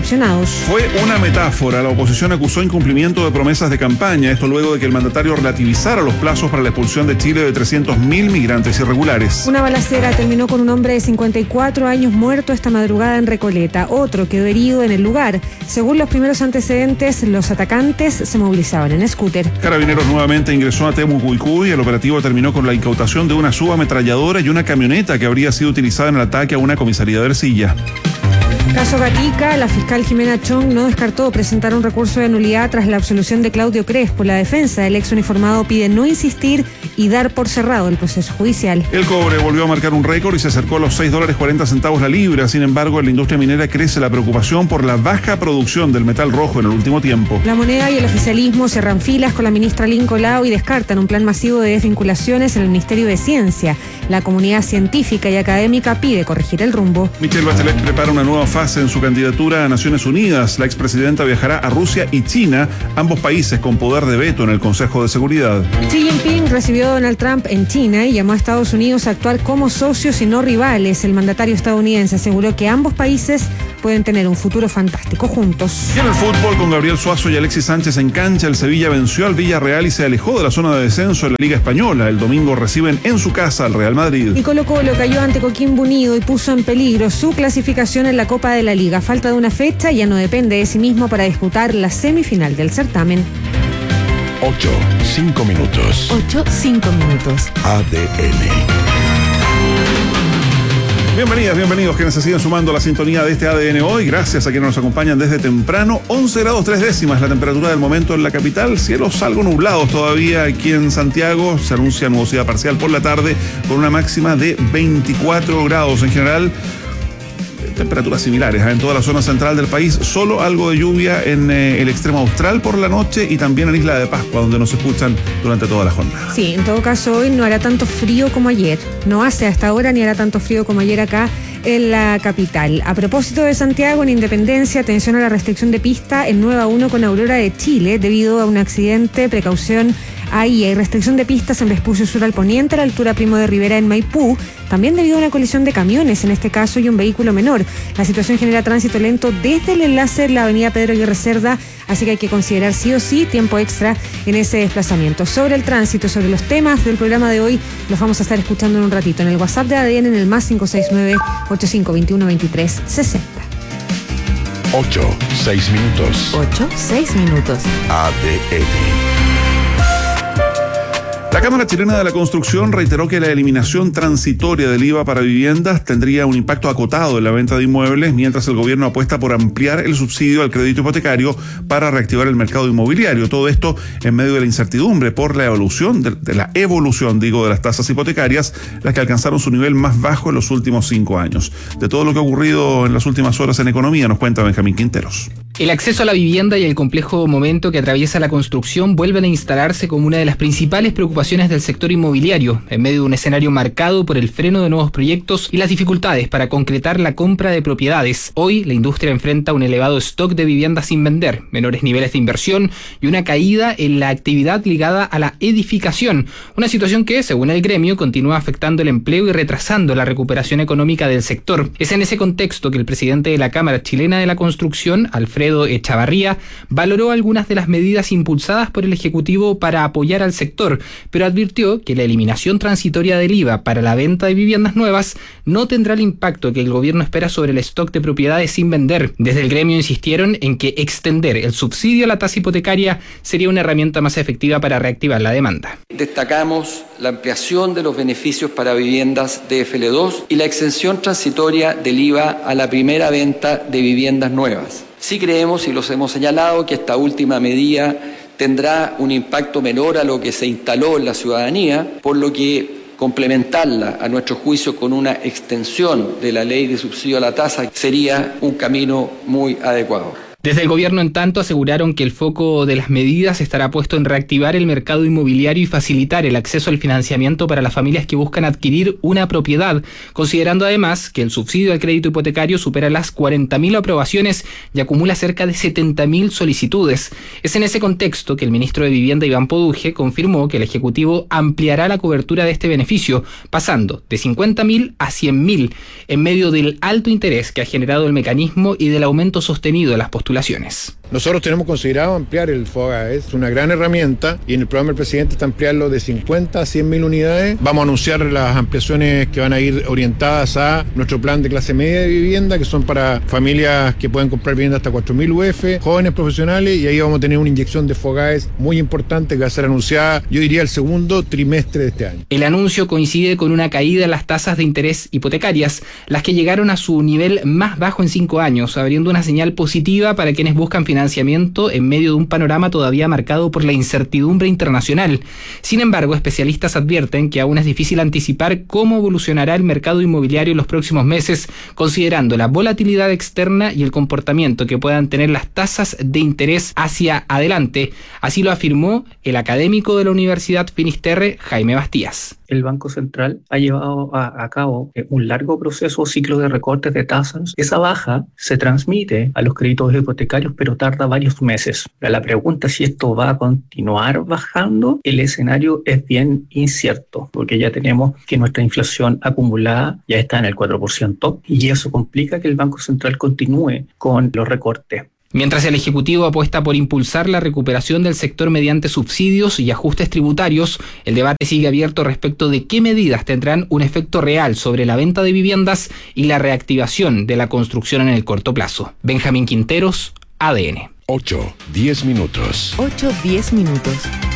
Speaker 21: minutos.
Speaker 15: Fue una metáfora. La oposición acusó incumplimiento de promesas de campaña. Esto luego de que el mandatario relativizara los plazos para la expulsión de Chile de 300.000 migrantes irregulares.
Speaker 21: Una balacera terminó con un hombre de 54 años muerto esta madrugada en Recoleta. Otro quedó herido en el lugar. Según los primeros antecedentes, los atacantes se movilizaban en scooter.
Speaker 15: Carabineros nuevamente ingresó a Temucuicú y el operativo terminó con la incautación de una subametralladora y una camioneta que habría sido utilizada en el ataque a una comisaría de Ercilla.
Speaker 21: Caso Gatica, la fiscal Jimena Chong no descartó presentar un recurso de nulidad tras la absolución de Claudio Crespo. La defensa del ex uniformado pide no insistir y dar por cerrado el proceso judicial.
Speaker 15: El cobre volvió a marcar un récord y se acercó a los $6.40 la libra. Sin embargo, en la industria minera crece la preocupación por la baja producción del metal rojo en el último tiempo.
Speaker 21: La moneda y el oficialismo cierran filas con la ministra Lynn Colau y descartan un plan masivo de desvinculaciones en el Ministerio de Ciencia. La comunidad científica y académica pide corregir el rumbo.
Speaker 15: Michelle Bachelet prepara una nueva fase en su candidatura a Naciones Unidas. La expresidenta viajará a Rusia y China, ambos países con poder de veto en el Consejo de Seguridad.
Speaker 21: Xi Jinping recibió a Donald Trump en China y llamó a Estados Unidos a actuar como socios y no rivales. El mandatario estadounidense aseguró que ambos países pueden tener un futuro fantástico juntos.
Speaker 15: Y en el fútbol, con Gabriel Suazo y Alexis Sánchez en cancha, el Sevilla venció al Villarreal y se alejó de la zona de descenso en la Liga Española. El domingo reciben en su casa al Real Madrid.
Speaker 21: Y Colo-Colo cayó ante Coquimbo Unido y puso en peligro su clasificación en la Copa de la Liga. Falta de una fecha, ya no depende de sí mismo para disputar la semifinal del certamen.
Speaker 14: 8:05 minutos.
Speaker 2: 8:05 minutos.
Speaker 14: ADN.
Speaker 15: Bienvenidos quienes se siguen sumando a la sintonía de este ADN hoy. Gracias a quienes nos acompañan desde temprano. 11 grados 3 décimas la temperatura del momento en la capital. Cielos algo nublados todavía aquí en Santiago. Se anuncia nubosidad parcial por la tarde con una máxima de 24 grados en general. Temperaturas similares en toda la zona central del país, solo algo de lluvia en el extremo austral por la noche y también en Isla de Pascua, donde nos escuchan durante toda la jornada.
Speaker 21: Sí, en todo caso hoy no hará tanto frío como ayer, no hace hasta ahora ni hará tanto frío como ayer acá en la capital. A propósito de Santiago, en Independencia, atención a la restricción de pista en 9-1 con Aurora de Chile debido a un accidente, precaución. Ahí hay restricción de pistas en Vespucio Sur al poniente, a la altura Primo de Rivera en Maipú, también debido a una colisión de camiones en este caso y un vehículo menor. La situación genera tránsito lento desde el enlace de la avenida Pedro Aguirre Cerda, así que hay que considerar sí o sí tiempo extra en ese desplazamiento. Sobre el tránsito, sobre los temas del programa de hoy, los vamos a estar escuchando en un ratito en el WhatsApp de ADN en el +569-8521-2360.
Speaker 14: 8:06 minutos.
Speaker 2: 8:06 minutos.
Speaker 14: ADN.
Speaker 15: La Cámara Chilena de la Construcción reiteró que la eliminación transitoria del IVA para viviendas tendría un impacto acotado en la venta de inmuebles, mientras el gobierno apuesta por ampliar el subsidio al crédito hipotecario para reactivar el mercado inmobiliario. Todo esto en medio de la incertidumbre por la evolución de las tasas hipotecarias, las que alcanzaron su nivel más bajo en los últimos 5 años. De todo lo que ha ocurrido en las últimas horas en economía, nos cuenta Benjamín Quinteros.
Speaker 3: El acceso a la vivienda y el complejo momento que atraviesa la construcción vuelven a instalarse como una de las principales preocupaciones del sector inmobiliario, en medio de un escenario marcado por el freno de nuevos proyectos y las dificultades para concretar la compra de propiedades. Hoy, la industria enfrenta un elevado stock de viviendas sin vender, menores niveles de inversión y una caída en la actividad ligada a la edificación, una situación que, según el gremio, continúa afectando el empleo y retrasando la recuperación económica del sector. Es en ese contexto que el presidente de la Cámara Chilena de la Construcción, Alfredo Echavarría, valoró algunas de las medidas impulsadas por el Ejecutivo para apoyar al sector, pero advirtió que la eliminación transitoria del IVA para la venta de viviendas nuevas no tendrá el impacto que el gobierno espera sobre el stock de propiedades sin vender. Desde el gremio insistieron en que extender el subsidio a la tasa hipotecaria sería una herramienta más efectiva para reactivar la demanda.
Speaker 4: Destacamos la ampliación de los beneficios para viviendas de FL2 y la exención transitoria del IVA a la primera venta de viviendas nuevas. Sí creemos, y los hemos señalado, que esta última medida tendrá un impacto menor a lo que se instaló en la ciudadanía, por lo que complementarla, a nuestro juicio, con una extensión de la ley de subsidio a la tasa sería un camino muy adecuado.
Speaker 3: Desde el gobierno, en tanto, aseguraron que el foco de las medidas estará puesto en reactivar el mercado inmobiliario y facilitar el acceso al financiamiento para las familias que buscan adquirir una propiedad, considerando además que el subsidio al crédito hipotecario supera las 40.000 aprobaciones y acumula cerca de 70.000 solicitudes. Es en ese contexto que el ministro de Vivienda, Iván Poduje, confirmó que el Ejecutivo ampliará la cobertura de este beneficio, pasando de 50.000 a 100.000, en medio del alto interés que ha generado el mecanismo y del aumento sostenido de las postulaciones postulaciones.
Speaker 1: Nosotros tenemos considerado ampliar el FOGAES, es una gran herramienta, y en el programa del presidente está ampliarlo de 50 a 100.000 unidades. Vamos a anunciar las ampliaciones que van a ir orientadas a nuestro plan de clase media de vivienda, que son para familias que pueden comprar vivienda hasta 4.000 UF, jóvenes profesionales, y ahí vamos a tener una inyección de FOGAES muy importante que va a ser anunciada, yo diría, el segundo trimestre de este año.
Speaker 3: El anuncio coincide con una caída en las tasas de interés hipotecarias, las que llegaron a su nivel más bajo en 5 años, abriendo una señal positiva para quienes buscan financiamiento en medio de un panorama todavía marcado por la incertidumbre internacional. Sin embargo, especialistas advierten que aún es difícil anticipar cómo evolucionará el mercado inmobiliario en los próximos meses, considerando la volatilidad externa y el comportamiento que puedan tener las tasas de interés hacia adelante. Así lo afirmó el académico de la Universidad Finisterre, Jaime Bastías.
Speaker 5: El Banco Central ha llevado a cabo un largo proceso o ciclo de recortes de tasas. Esa baja se transmite a los créditos hipotecarios, pero tarda varios meses. La pregunta si esto va a continuar bajando, el escenario es bien incierto, porque ya tenemos que nuestra inflación acumulada ya está en el 4%, y eso complica que el Banco Central continúe con los recortes.
Speaker 3: Mientras el Ejecutivo apuesta por impulsar la recuperación del sector mediante subsidios y ajustes tributarios, el debate sigue abierto respecto de qué medidas tendrán un efecto real sobre la venta de viviendas y la reactivación de la construcción en el corto plazo. Benjamín Quinteros, ADN.
Speaker 14: 8-10 minutos.
Speaker 2: 8-10 minutos.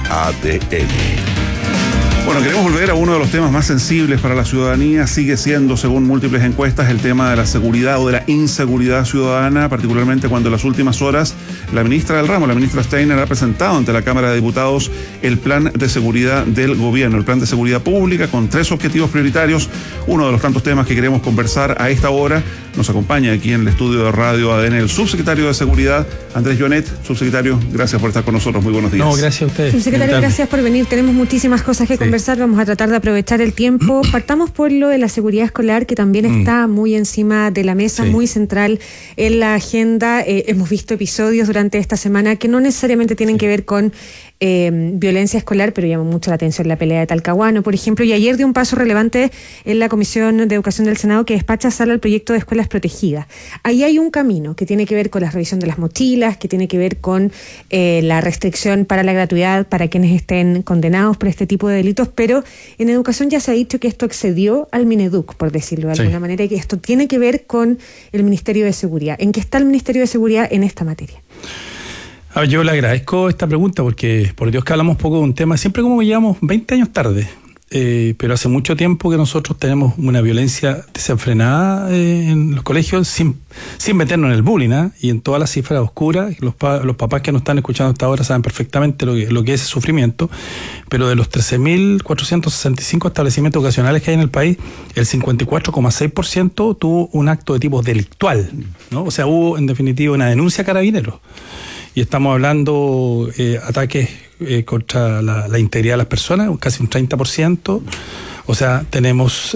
Speaker 14: ADN.
Speaker 15: Bueno, queremos volver a uno de los temas más sensibles para la ciudadanía. Sigue siendo, según múltiples encuestas, el tema de la seguridad o de la inseguridad ciudadana, particularmente cuando en las últimas horas la ministra del ramo, la ministra Steiner, ha presentado ante la Cámara de Diputados el plan de seguridad del gobierno, el plan de seguridad pública con 3 objetivos prioritarios. Uno de los tantos temas que queremos conversar a esta hora. Nos acompaña aquí en el estudio de Radio ADN el subsecretario de Seguridad, Andrés Jonet. Subsecretario, gracias por estar con nosotros. Muy buenos días.
Speaker 24: No, gracias a ustedes.
Speaker 21: Subsecretario, gracias por venir. Tenemos muchísimas cosas que conversar. Vamos a tratar de aprovechar el tiempo. Partamos por lo de la seguridad escolar, que también está muy encima de la mesa, muy central en la agenda. Hemos visto episodios durante esta semana que no necesariamente tienen que ver con violencia escolar, pero llamó mucho la atención la pelea de Talcahuano, por ejemplo, y ayer dio un paso relevante en la Comisión de Educación del Senado, que despacha sala al proyecto de escuelas protegidas. Ahí hay un camino que tiene que ver con la revisión de las mochilas, que tiene que ver con la restricción para la gratuidad para quienes estén condenados por este tipo de delitos, pero en educación ya se ha dicho que esto excedió al Mineduc, por decirlo de alguna manera, y que esto tiene que ver con el Ministerio de Seguridad. ¿En qué está el Ministerio de Seguridad en esta materia?
Speaker 24: A ver, yo le agradezco esta pregunta porque, por Dios, que hablamos poco de un tema, siempre como que llevamos 20 años tarde, pero hace mucho tiempo que nosotros tenemos una violencia desenfrenada en los colegios sin meternos en el bullying, y en todas las cifras oscuras. Los papás que nos están escuchando hasta ahora saben perfectamente lo que es ese sufrimiento, pero de los 13.465 establecimientos educacionales que hay en el país, el 54,6% tuvo un acto de tipo delictual, ¿no? O sea, hubo en definitiva una denuncia a Carabineros. Y estamos hablando ataques contra la integridad de las personas, casi un 30%. O sea, tenemos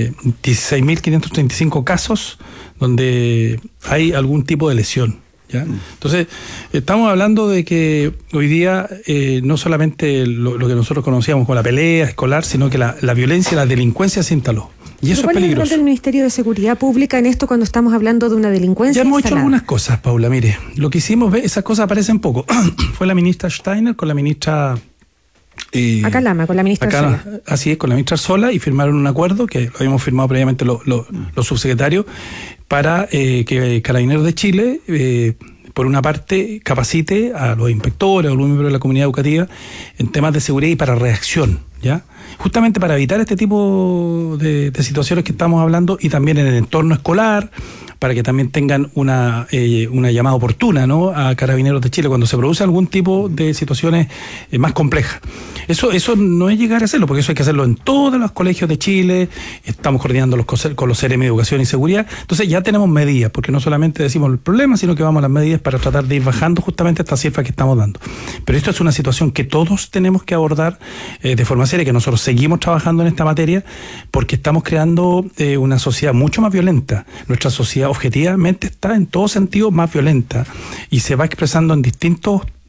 Speaker 24: 16.535 casos donde hay algún tipo de lesión, ¿ya? Entonces, estamos hablando de que hoy día no solamente lo que nosotros conocíamos como la pelea escolar, sino que la violencia, la delincuencia se instaló. Y eso es peligroso. ¿Cuál es el rol del Ministerio de Seguridad Pública en esto cuando estamos hablando de una delincuencia? Ya hemos hecho algunas cosas, Paula. Mire, lo que hicimos, esas cosas aparecen poco. Fue la ministra Steiner con la ministra...
Speaker 21: Acalama, con la ministra Sola.
Speaker 24: Así es, con la ministra Sola, y firmaron un acuerdo que lo habíamos firmado previamente los subsecretarios para que Carabineros de Chile... por una parte, capacite a los inspectores o los miembros de la comunidad educativa en temas de seguridad y para reacción, ¿ya? Justamente para evitar este tipo de situaciones que estamos hablando, y también en el entorno escolar, para que también tengan una llamada oportuna, ¿no?, a Carabineros de Chile cuando se produce algún tipo de situaciones más complejas. Eso no es llegar a hacerlo, porque eso hay que hacerlo en todos los colegios de Chile. Estamos coordinando con los CRM de Educación y Seguridad. Entonces ya tenemos medidas, porque no solamente decimos el problema, sino que vamos a las medidas para tratar de ir bajando justamente estas cifras que estamos dando. Pero esto es una situación que todos tenemos que abordar de forma seria, que nosotros seguimos trabajando en esta materia, porque estamos creando una sociedad mucho más violenta. Nuestra sociedad objetivamente está en todo sentido más violenta y se va expresando en distintos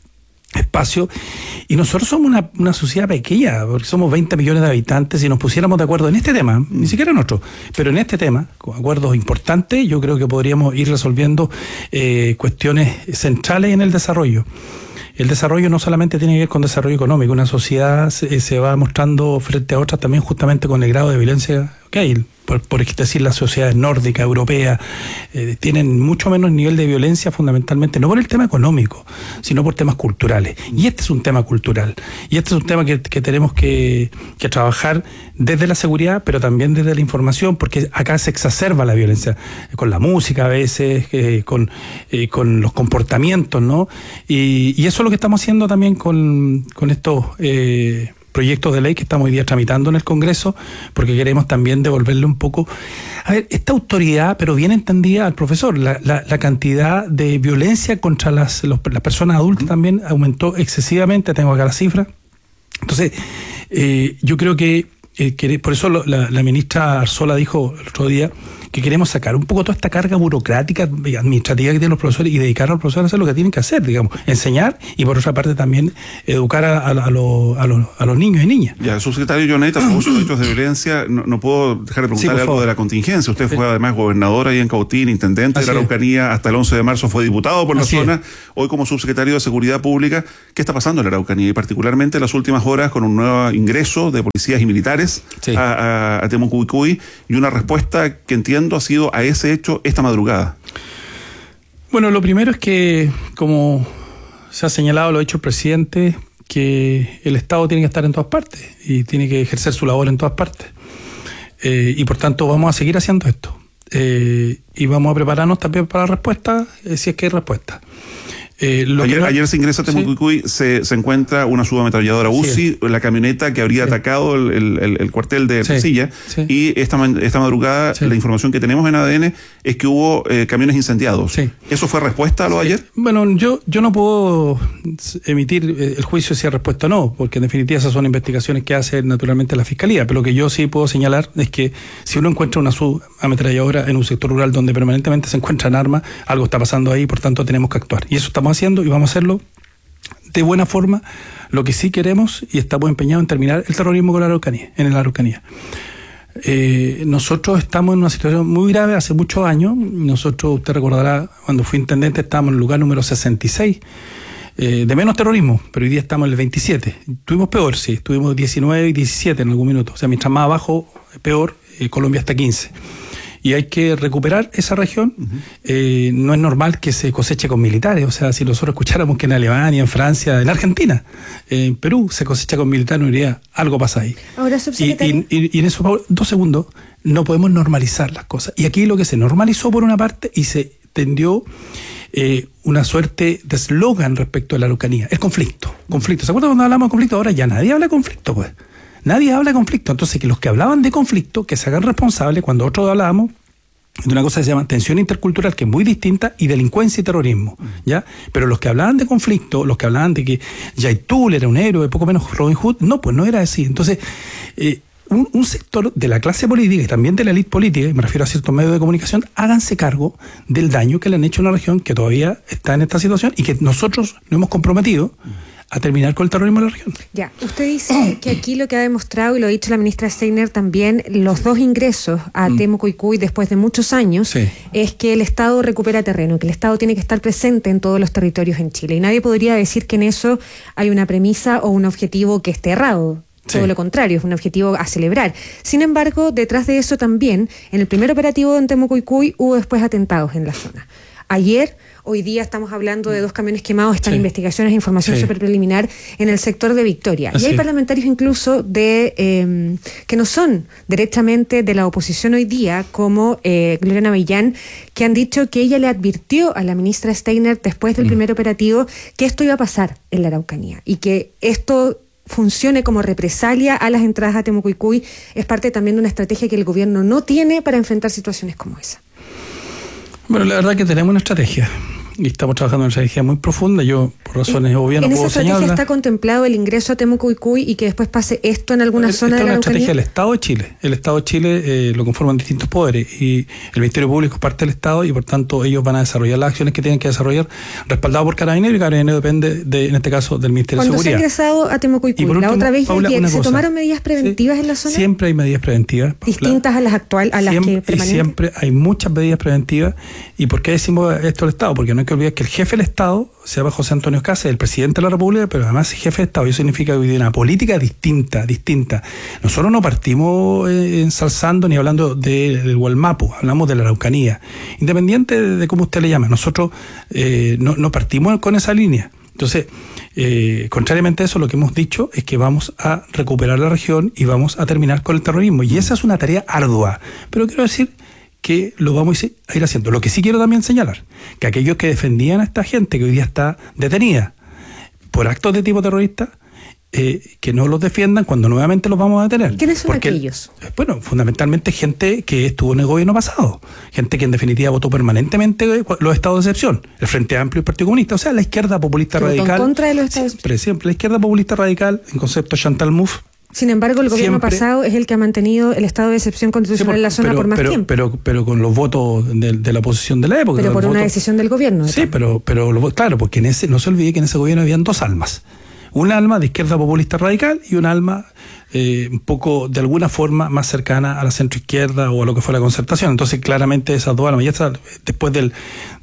Speaker 24: espacio, y nosotros somos una sociedad pequeña, porque somos 20 millones de habitantes. Si nos pusiéramos de acuerdo en este tema, ni siquiera en otro, pero en este tema, con acuerdos importantes, yo creo que podríamos ir resolviendo cuestiones centrales en el desarrollo. El desarrollo no solamente tiene que ver con desarrollo económico, una sociedad se va mostrando frente a otras también justamente con el grado de violencia que hay. Por decir, las sociedades nórdicas, europeas, tienen mucho menos nivel de violencia, fundamentalmente, no por el tema económico, sino por temas culturales. Y este es un tema cultural. Y este es un tema que tenemos que trabajar desde la seguridad, pero también desde la información, porque acá se exacerba la violencia, con la música a veces, con los comportamientos, ¿no? Y eso es lo que estamos haciendo también con estos proyectos de ley que estamos hoy día tramitando en el Congreso, porque queremos también devolverle un poco, a ver, esta autoridad, pero bien entendida al profesor. La cantidad de violencia contra las personas adultas también aumentó excesivamente, tengo acá la cifra. Entonces, yo creo que por eso la ministra Arzola dijo el otro día que queremos sacar un poco toda esta carga burocrática y administrativa que tienen los profesores y dedicar a los profesores a hacer lo que tienen que hacer, digamos, enseñar, y por otra parte también educar a los niños y niñas.
Speaker 15: Ya, subsecretario Jonet, a propósito de hechos de violencia, no puedo dejar de preguntarle algo de la contingencia. Usted fue además gobernador ahí en Cautín, intendente de la Araucanía, hasta el 11 de marzo fue diputado por la zona, hoy como subsecretario de Seguridad Pública. ¿Qué está pasando en la Araucanía? Y particularmente en las últimas horas con un nuevo ingreso de policías y militares a Temucuicui, y una respuesta que entiendo ha sido a ese hecho esta madrugada.
Speaker 24: Bueno, lo primero es que, como se ha señalado, lo ha dicho el presidente, que el Estado tiene que estar en todas partes y tiene que ejercer su labor en todas partes. Y por tanto vamos a seguir haciendo esto. Y vamos a prepararnos también para la respuesta, si es que hay respuesta. Ayer se ingresa a Temucuicui, se encuentra una subametralladora UCI, la camioneta que habría atacado el cuartel de Ercilla, y esta madrugada la información que tenemos en ADN es que hubo camiones incendiados. ¿Eso fue respuesta a lo de ayer? Bueno, yo no puedo emitir el juicio si es respuesta o no, porque en definitiva esas son investigaciones que hace naturalmente la Fiscalía, pero lo que yo sí puedo señalar es que si uno encuentra una subametralladora en un sector rural donde permanentemente se encuentran armas, algo está pasando ahí, por tanto tenemos que actuar. Y eso estamos haciendo y vamos a hacerlo de buena forma. Lo que sí queremos y estamos empeñados en terminar el terrorismo con la Araucanía, en la Araucanía. Nosotros estamos en una situación muy grave hace muchos años. Nosotros, usted recordará, cuando fui intendente estábamos en el lugar número 66 de menos terrorismo, pero hoy día estamos en el 27. Estuvimos peor, sí, estuvimos 19 y 17 en algún minuto. O sea, mientras más abajo, peor. Colombia hasta 15. Y hay que recuperar esa región. No es normal que se coseche con militares. O sea, si nosotros escucháramos que en Alemania, en Francia, en Argentina, en Perú se cosecha con militares, no diría, algo pasa ahí. Ahora, subsecretario. Y en eso, 2 segundos, no podemos normalizar las cosas. Y aquí lo que se normalizó por una parte y se tendió una suerte de eslogan respecto a la Araucanía. El conflicto. ¿Se acuerdan cuando hablamos de conflicto? Ahora ya nadie habla de conflicto, pues. Nadie habla de conflicto. Entonces, que los que hablaban de conflicto, que se hagan responsables cuando otros hablábamos de una cosa que se llama tensión intercultural, que es muy distinta, y delincuencia y terrorismo, ¿ya? Pero los que hablaban de conflicto, los que hablaban de que Yaitul era un héroe, poco menos Robin Hood, no, pues no era así. Entonces, un sector de la clase política y también de la élite política, y me refiero a ciertos medios de comunicación, háganse cargo del daño que le han hecho a una región que todavía está en esta situación y que nosotros nos hemos comprometido a terminar con el terrorismo en la región. Ya, usted dice que aquí lo que ha demostrado, y lo ha dicho la ministra Steiner también, los 2 ingresos a Temucuicui después de muchos años, es que el Estado recupera terreno, que el Estado tiene que estar presente en todos los territorios en Chile. Y nadie podría decir que en eso hay una premisa o un objetivo que esté errado. Todo lo contrario, es un objetivo a celebrar. Sin embargo, detrás de eso también, en el primer operativo en Temucuicui hubo después atentados en la zona. Ayer, hoy día estamos hablando de 2 camiones quemados, están investigaciones e información súper preliminar en el sector de Victoria. Y hay parlamentarios incluso que no son directamente de la oposición hoy día, como Gloria Navellán, que han dicho que ella le advirtió a la ministra Steiner después del primer operativo que esto iba a pasar en la Araucanía y que esto funcione como represalia a las entradas a Temucuicui es parte también de una estrategia que el gobierno no tiene para enfrentar situaciones como esa. Bueno, la verdad que tenemos una estrategia. y estamos trabajando en una estrategia muy profunda. Yo, por razones obvias, no puedo señalarla. ¿En esa estrategia
Speaker 21: está contemplado el ingreso a Temuco y Cuy y que después pase esto en alguna zona de la Araucanía?
Speaker 24: Es una estrategia del Estado de Chile. El Estado de Chile lo conforman distintos poderes y el Ministerio Público es parte del Estado y por tanto ellos van a desarrollar las acciones que tienen que desarrollar, respaldado por Carabineros, y Carabineros depende, en este caso, del Ministerio de Seguridad.
Speaker 21: Cuando se ha ingresado a Temuco y Cuy, la otra vez, Paula, ¿se tomaron medidas preventivas en la zona?
Speaker 24: Siempre hay medidas preventivas.
Speaker 21: Distintas a las actuales, a las que permanecen.
Speaker 24: Siempre hay muchas medidas preventivas. ¿Y por qué decimos esto del Estado? Porque no hay que olvidar que el jefe del Estado se llama José Antonio Cast, el presidente de la República, pero además es jefe de Estado. Y eso significa que hoy día una política distinta. Nosotros no partimos ensalzando ni hablando del Gualmapu, hablamos de la Araucanía. Independiente de cómo usted le llama, nosotros no partimos con esa línea. Entonces, contrariamente a eso, lo que hemos dicho es que vamos a recuperar la región y vamos a terminar con el terrorismo. Y esa es una tarea ardua. Pero quiero decir que lo vamos a ir haciendo. Lo que sí quiero también señalar, que aquellos que defendían a esta gente que hoy día está detenida por actos de tipo terrorista, que no los defiendan cuando nuevamente los vamos a detener.
Speaker 21: ¿Quiénes son aquellos?
Speaker 24: Bueno, fundamentalmente gente que estuvo en el gobierno pasado, gente que en definitiva votó permanentemente los estados de excepción, el Frente Amplio y el Partido Comunista, o sea, la izquierda populista radical.
Speaker 21: En contra de los estados.
Speaker 24: Siempre la izquierda populista radical, en concepto Chantal Mouffe.
Speaker 21: Sin embargo, el gobierno pasado es el que ha mantenido el estado de excepción constitucional en la zona por más tiempo.
Speaker 24: Pero con los votos de la oposición de la época.
Speaker 21: Pero por una decisión del gobierno.
Speaker 24: Sí, pero claro, porque no se olvide que en ese gobierno habían dos almas. Un alma de izquierda populista radical y un alma un poco, de alguna forma, más cercana a la centroizquierda o a lo que fue la Concertación. Entonces, claramente esas dos almas, ya está, después del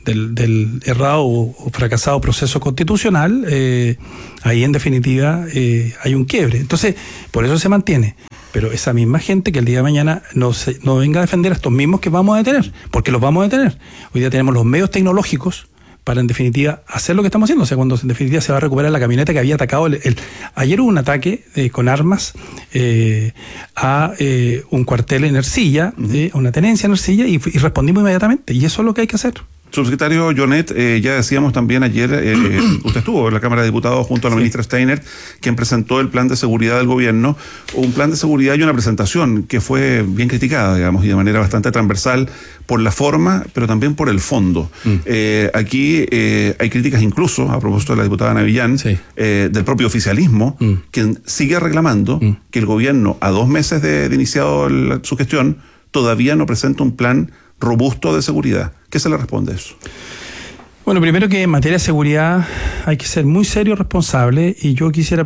Speaker 24: errado o fracasado proceso constitucional, ahí en definitiva hay un quiebre. Entonces, por eso se mantiene. Pero esa misma gente que el día de mañana no venga a defender a estos mismos que vamos a detener, porque los vamos a detener. Hoy día tenemos los medios tecnológicos para en definitiva hacer lo que estamos haciendo, o sea, cuando en definitiva se va a recuperar la camioneta que había atacado. Ayer hubo un ataque con armas a un cuartel en Ercilla, a una tenencia en Ercilla, y respondimos inmediatamente, y eso es lo que hay que hacer.
Speaker 15: Subsecretario Jonet, ya decíamos también ayer, usted estuvo en la Cámara de Diputados junto a la ministra Steiner, quien presentó el plan de seguridad del gobierno, un plan de seguridad y una presentación que fue bien criticada, digamos, y de manera bastante transversal por la forma, pero también por el fondo. Aquí hay críticas incluso, a propósito de la diputada Navillán, del propio oficialismo, quien sigue reclamando que el gobierno, a 2 meses de iniciado su gestión, todavía no presenta un plan robusto de seguridad. ¿Qué se le responde a eso?
Speaker 24: Bueno, primero que en materia de seguridad hay que ser muy serio y responsable, y yo quisiera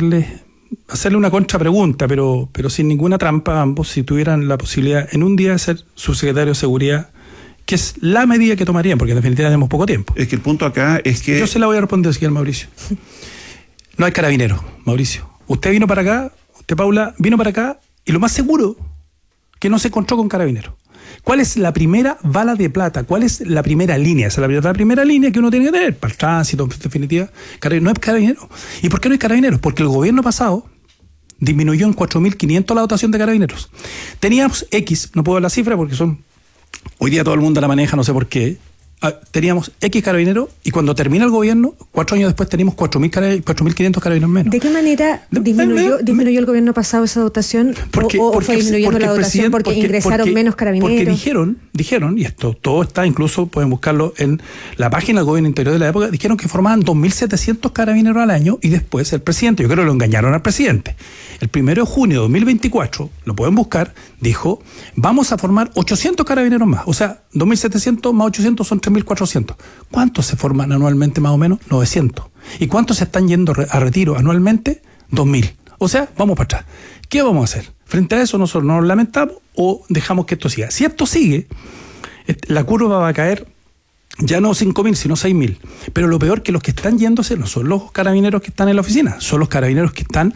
Speaker 24: hacerle una contrapregunta, pero sin ninguna trampa a ambos, si tuvieran la posibilidad en un día de ser subsecretario de seguridad, ¿qué es la medida que tomarían? Porque en definitiva tenemos poco tiempo.
Speaker 15: Es que el punto acá es que...
Speaker 24: Yo se la voy a responder, señor Mauricio. No hay carabineros, Mauricio. Usted vino para acá, Paula, vino para acá, y lo más seguro que no se encontró con carabineros. ¿Cuál es la primera bala de plata? ¿Cuál es la primera línea? Esa es la primera línea que uno tiene que tener para el tránsito, en definitiva. No es carabineros. ¿Y por qué no hay carabineros? Porque el gobierno pasado disminuyó en 4.500 la dotación de carabineros. Teníamos X, no puedo dar la cifra porque hoy día todo el mundo la maneja, no sé por qué. Teníamos X carabineros y cuando termina el gobierno, 4 años después tenemos 4.500 carabineros menos.
Speaker 21: ¿De qué manera disminuyó el gobierno pasado esa dotación? ¿O fue disminuyendo la dotación porque ingresaron menos carabineros?
Speaker 24: Porque dijeron, y esto todo está, incluso pueden buscarlo en la página del gobierno interior de la época, dijeron que formaban 2.700 carabineros al año, y después el presidente, yo creo que lo engañaron al presidente, el 1 de junio de 2024, lo pueden buscar, dijo, vamos a formar 800 carabineros más, o sea, 2.700 más 800 son 3.400. ¿Cuántos se forman anualmente más o menos? 900. ¿Y cuántos se están yendo a retiro anualmente? 2.000. O sea, vamos para atrás. ¿Qué vamos a hacer? Frente a eso, nosotros nos lamentamos o dejamos que esto siga. Si esto sigue, la curva va a caer ya no 5.000, sino 6.000. Pero lo peor que los que están yéndose no son los carabineros que están en la oficina, son los carabineros que están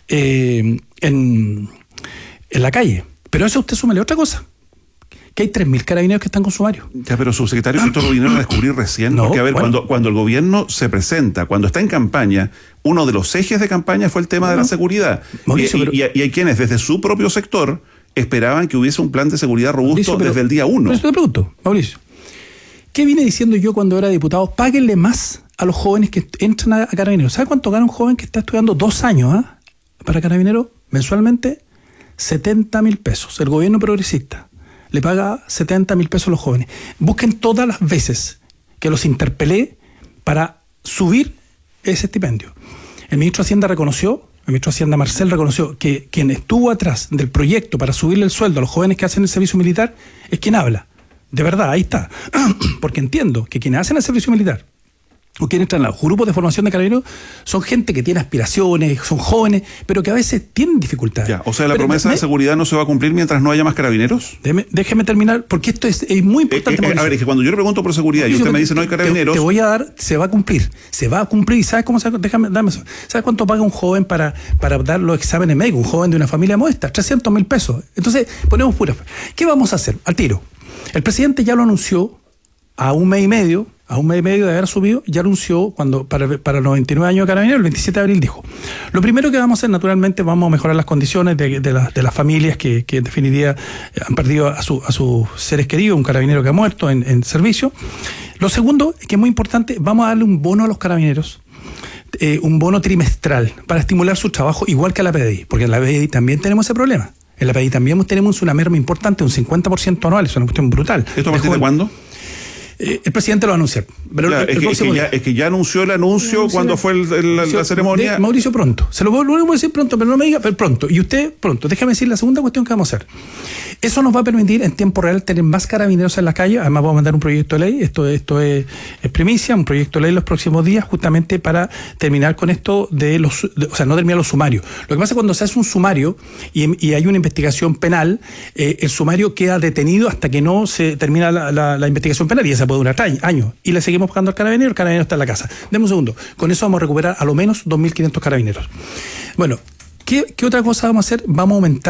Speaker 24: en la calle. Pero a eso usted súmele otra cosa, que hay 3.000 carabineros que están con sumario.
Speaker 15: Ya, pero subsecretario, esto lo vinieron a descubrir recién, porque a ver, cuando el gobierno se presenta, cuando está en campaña, uno de los ejes de campaña fue el tema de la seguridad. Mauricio, y hay quienes desde su propio sector esperaban que hubiese un plan de seguridad robusto desde el día 1.
Speaker 24: Pero eso te pregunto, Mauricio, ¿qué vine diciendo yo cuando era diputado? Páguenle más a los jóvenes que entran a carabineros. ¿Sabe cuánto gana un joven que está estudiando 2 años para carabineros mensualmente? 70.000 pesos. El gobierno progresista le paga 70.000 pesos a los jóvenes. Busquen todas las veces que los interpelé para subir ese estipendio. El ministro de Hacienda Marcel reconoció que quien estuvo atrás del proyecto para subirle el sueldo a los jóvenes que hacen el servicio militar es quien habla. De verdad, ahí está. Porque entiendo que quienes hacen el servicio militar o quienes entran a los grupos de formación de carabineros son gente que tiene aspiraciones, son jóvenes, pero que a veces tienen dificultades.
Speaker 15: O sea, la promesa de seguridad no se va a cumplir mientras no haya más carabineros.
Speaker 24: Déjeme terminar, porque esto es muy importante.
Speaker 15: A ver, es que cuando yo le pregunto por seguridad y usted me dice no hay carabineros.
Speaker 24: Te voy a dar, se va a cumplir. ¿Y sabes cómo se dame eso? ¿Sabes cuánto paga un joven para dar los exámenes médicos? Un joven de una familia modesta, 300.000 pesos. Entonces, ponemos pura. ¿Qué vamos a hacer? Al tiro. El presidente ya lo anunció a un mes y medio de haber subido, ya anunció para los 29 años de Carabineros, el 27 de abril dijo, lo primero que vamos a hacer, naturalmente, vamos a mejorar las condiciones de las familias que en definitiva han perdido a sus seres queridos, un carabinero que ha muerto en servicio. Lo segundo, que es muy importante, vamos a darle un bono a los carabineros, un bono trimestral, para estimular su trabajo, igual que a la PDI, porque en la PDI también tenemos ese problema. En la PDI también tenemos una merma importante, un 50% anual, es una cuestión brutal.
Speaker 15: ¿Esto a partir de cuándo?
Speaker 24: El presidente lo va a anunciar. Pero
Speaker 15: es que ya anunció el anuncio cuando fue la ceremonia.
Speaker 24: Mauricio, pronto. Lo único que puedo decir pronto, pero no me diga, pero pronto. Y usted, pronto. Déjame decir la segunda cuestión que vamos a hacer. Eso nos va a permitir en tiempo real tener más carabineros en la calle. Además, vamos a mandar un proyecto de ley. Esto es primicia, un proyecto de ley en los próximos días, justamente para terminar con esto o sea, no terminar los sumarios. Lo que pasa es cuando se hace un sumario y hay una investigación penal, el sumario queda detenido hasta que no se termina la investigación penal, y esa puede durar años. Y le seguimos pagando al carabinero, el carabinero está en la casa. Deme un segundo. Con eso vamos a recuperar a lo menos 2.500 carabineros. Bueno, ¿qué otra cosa vamos a hacer? Vamos a aumentar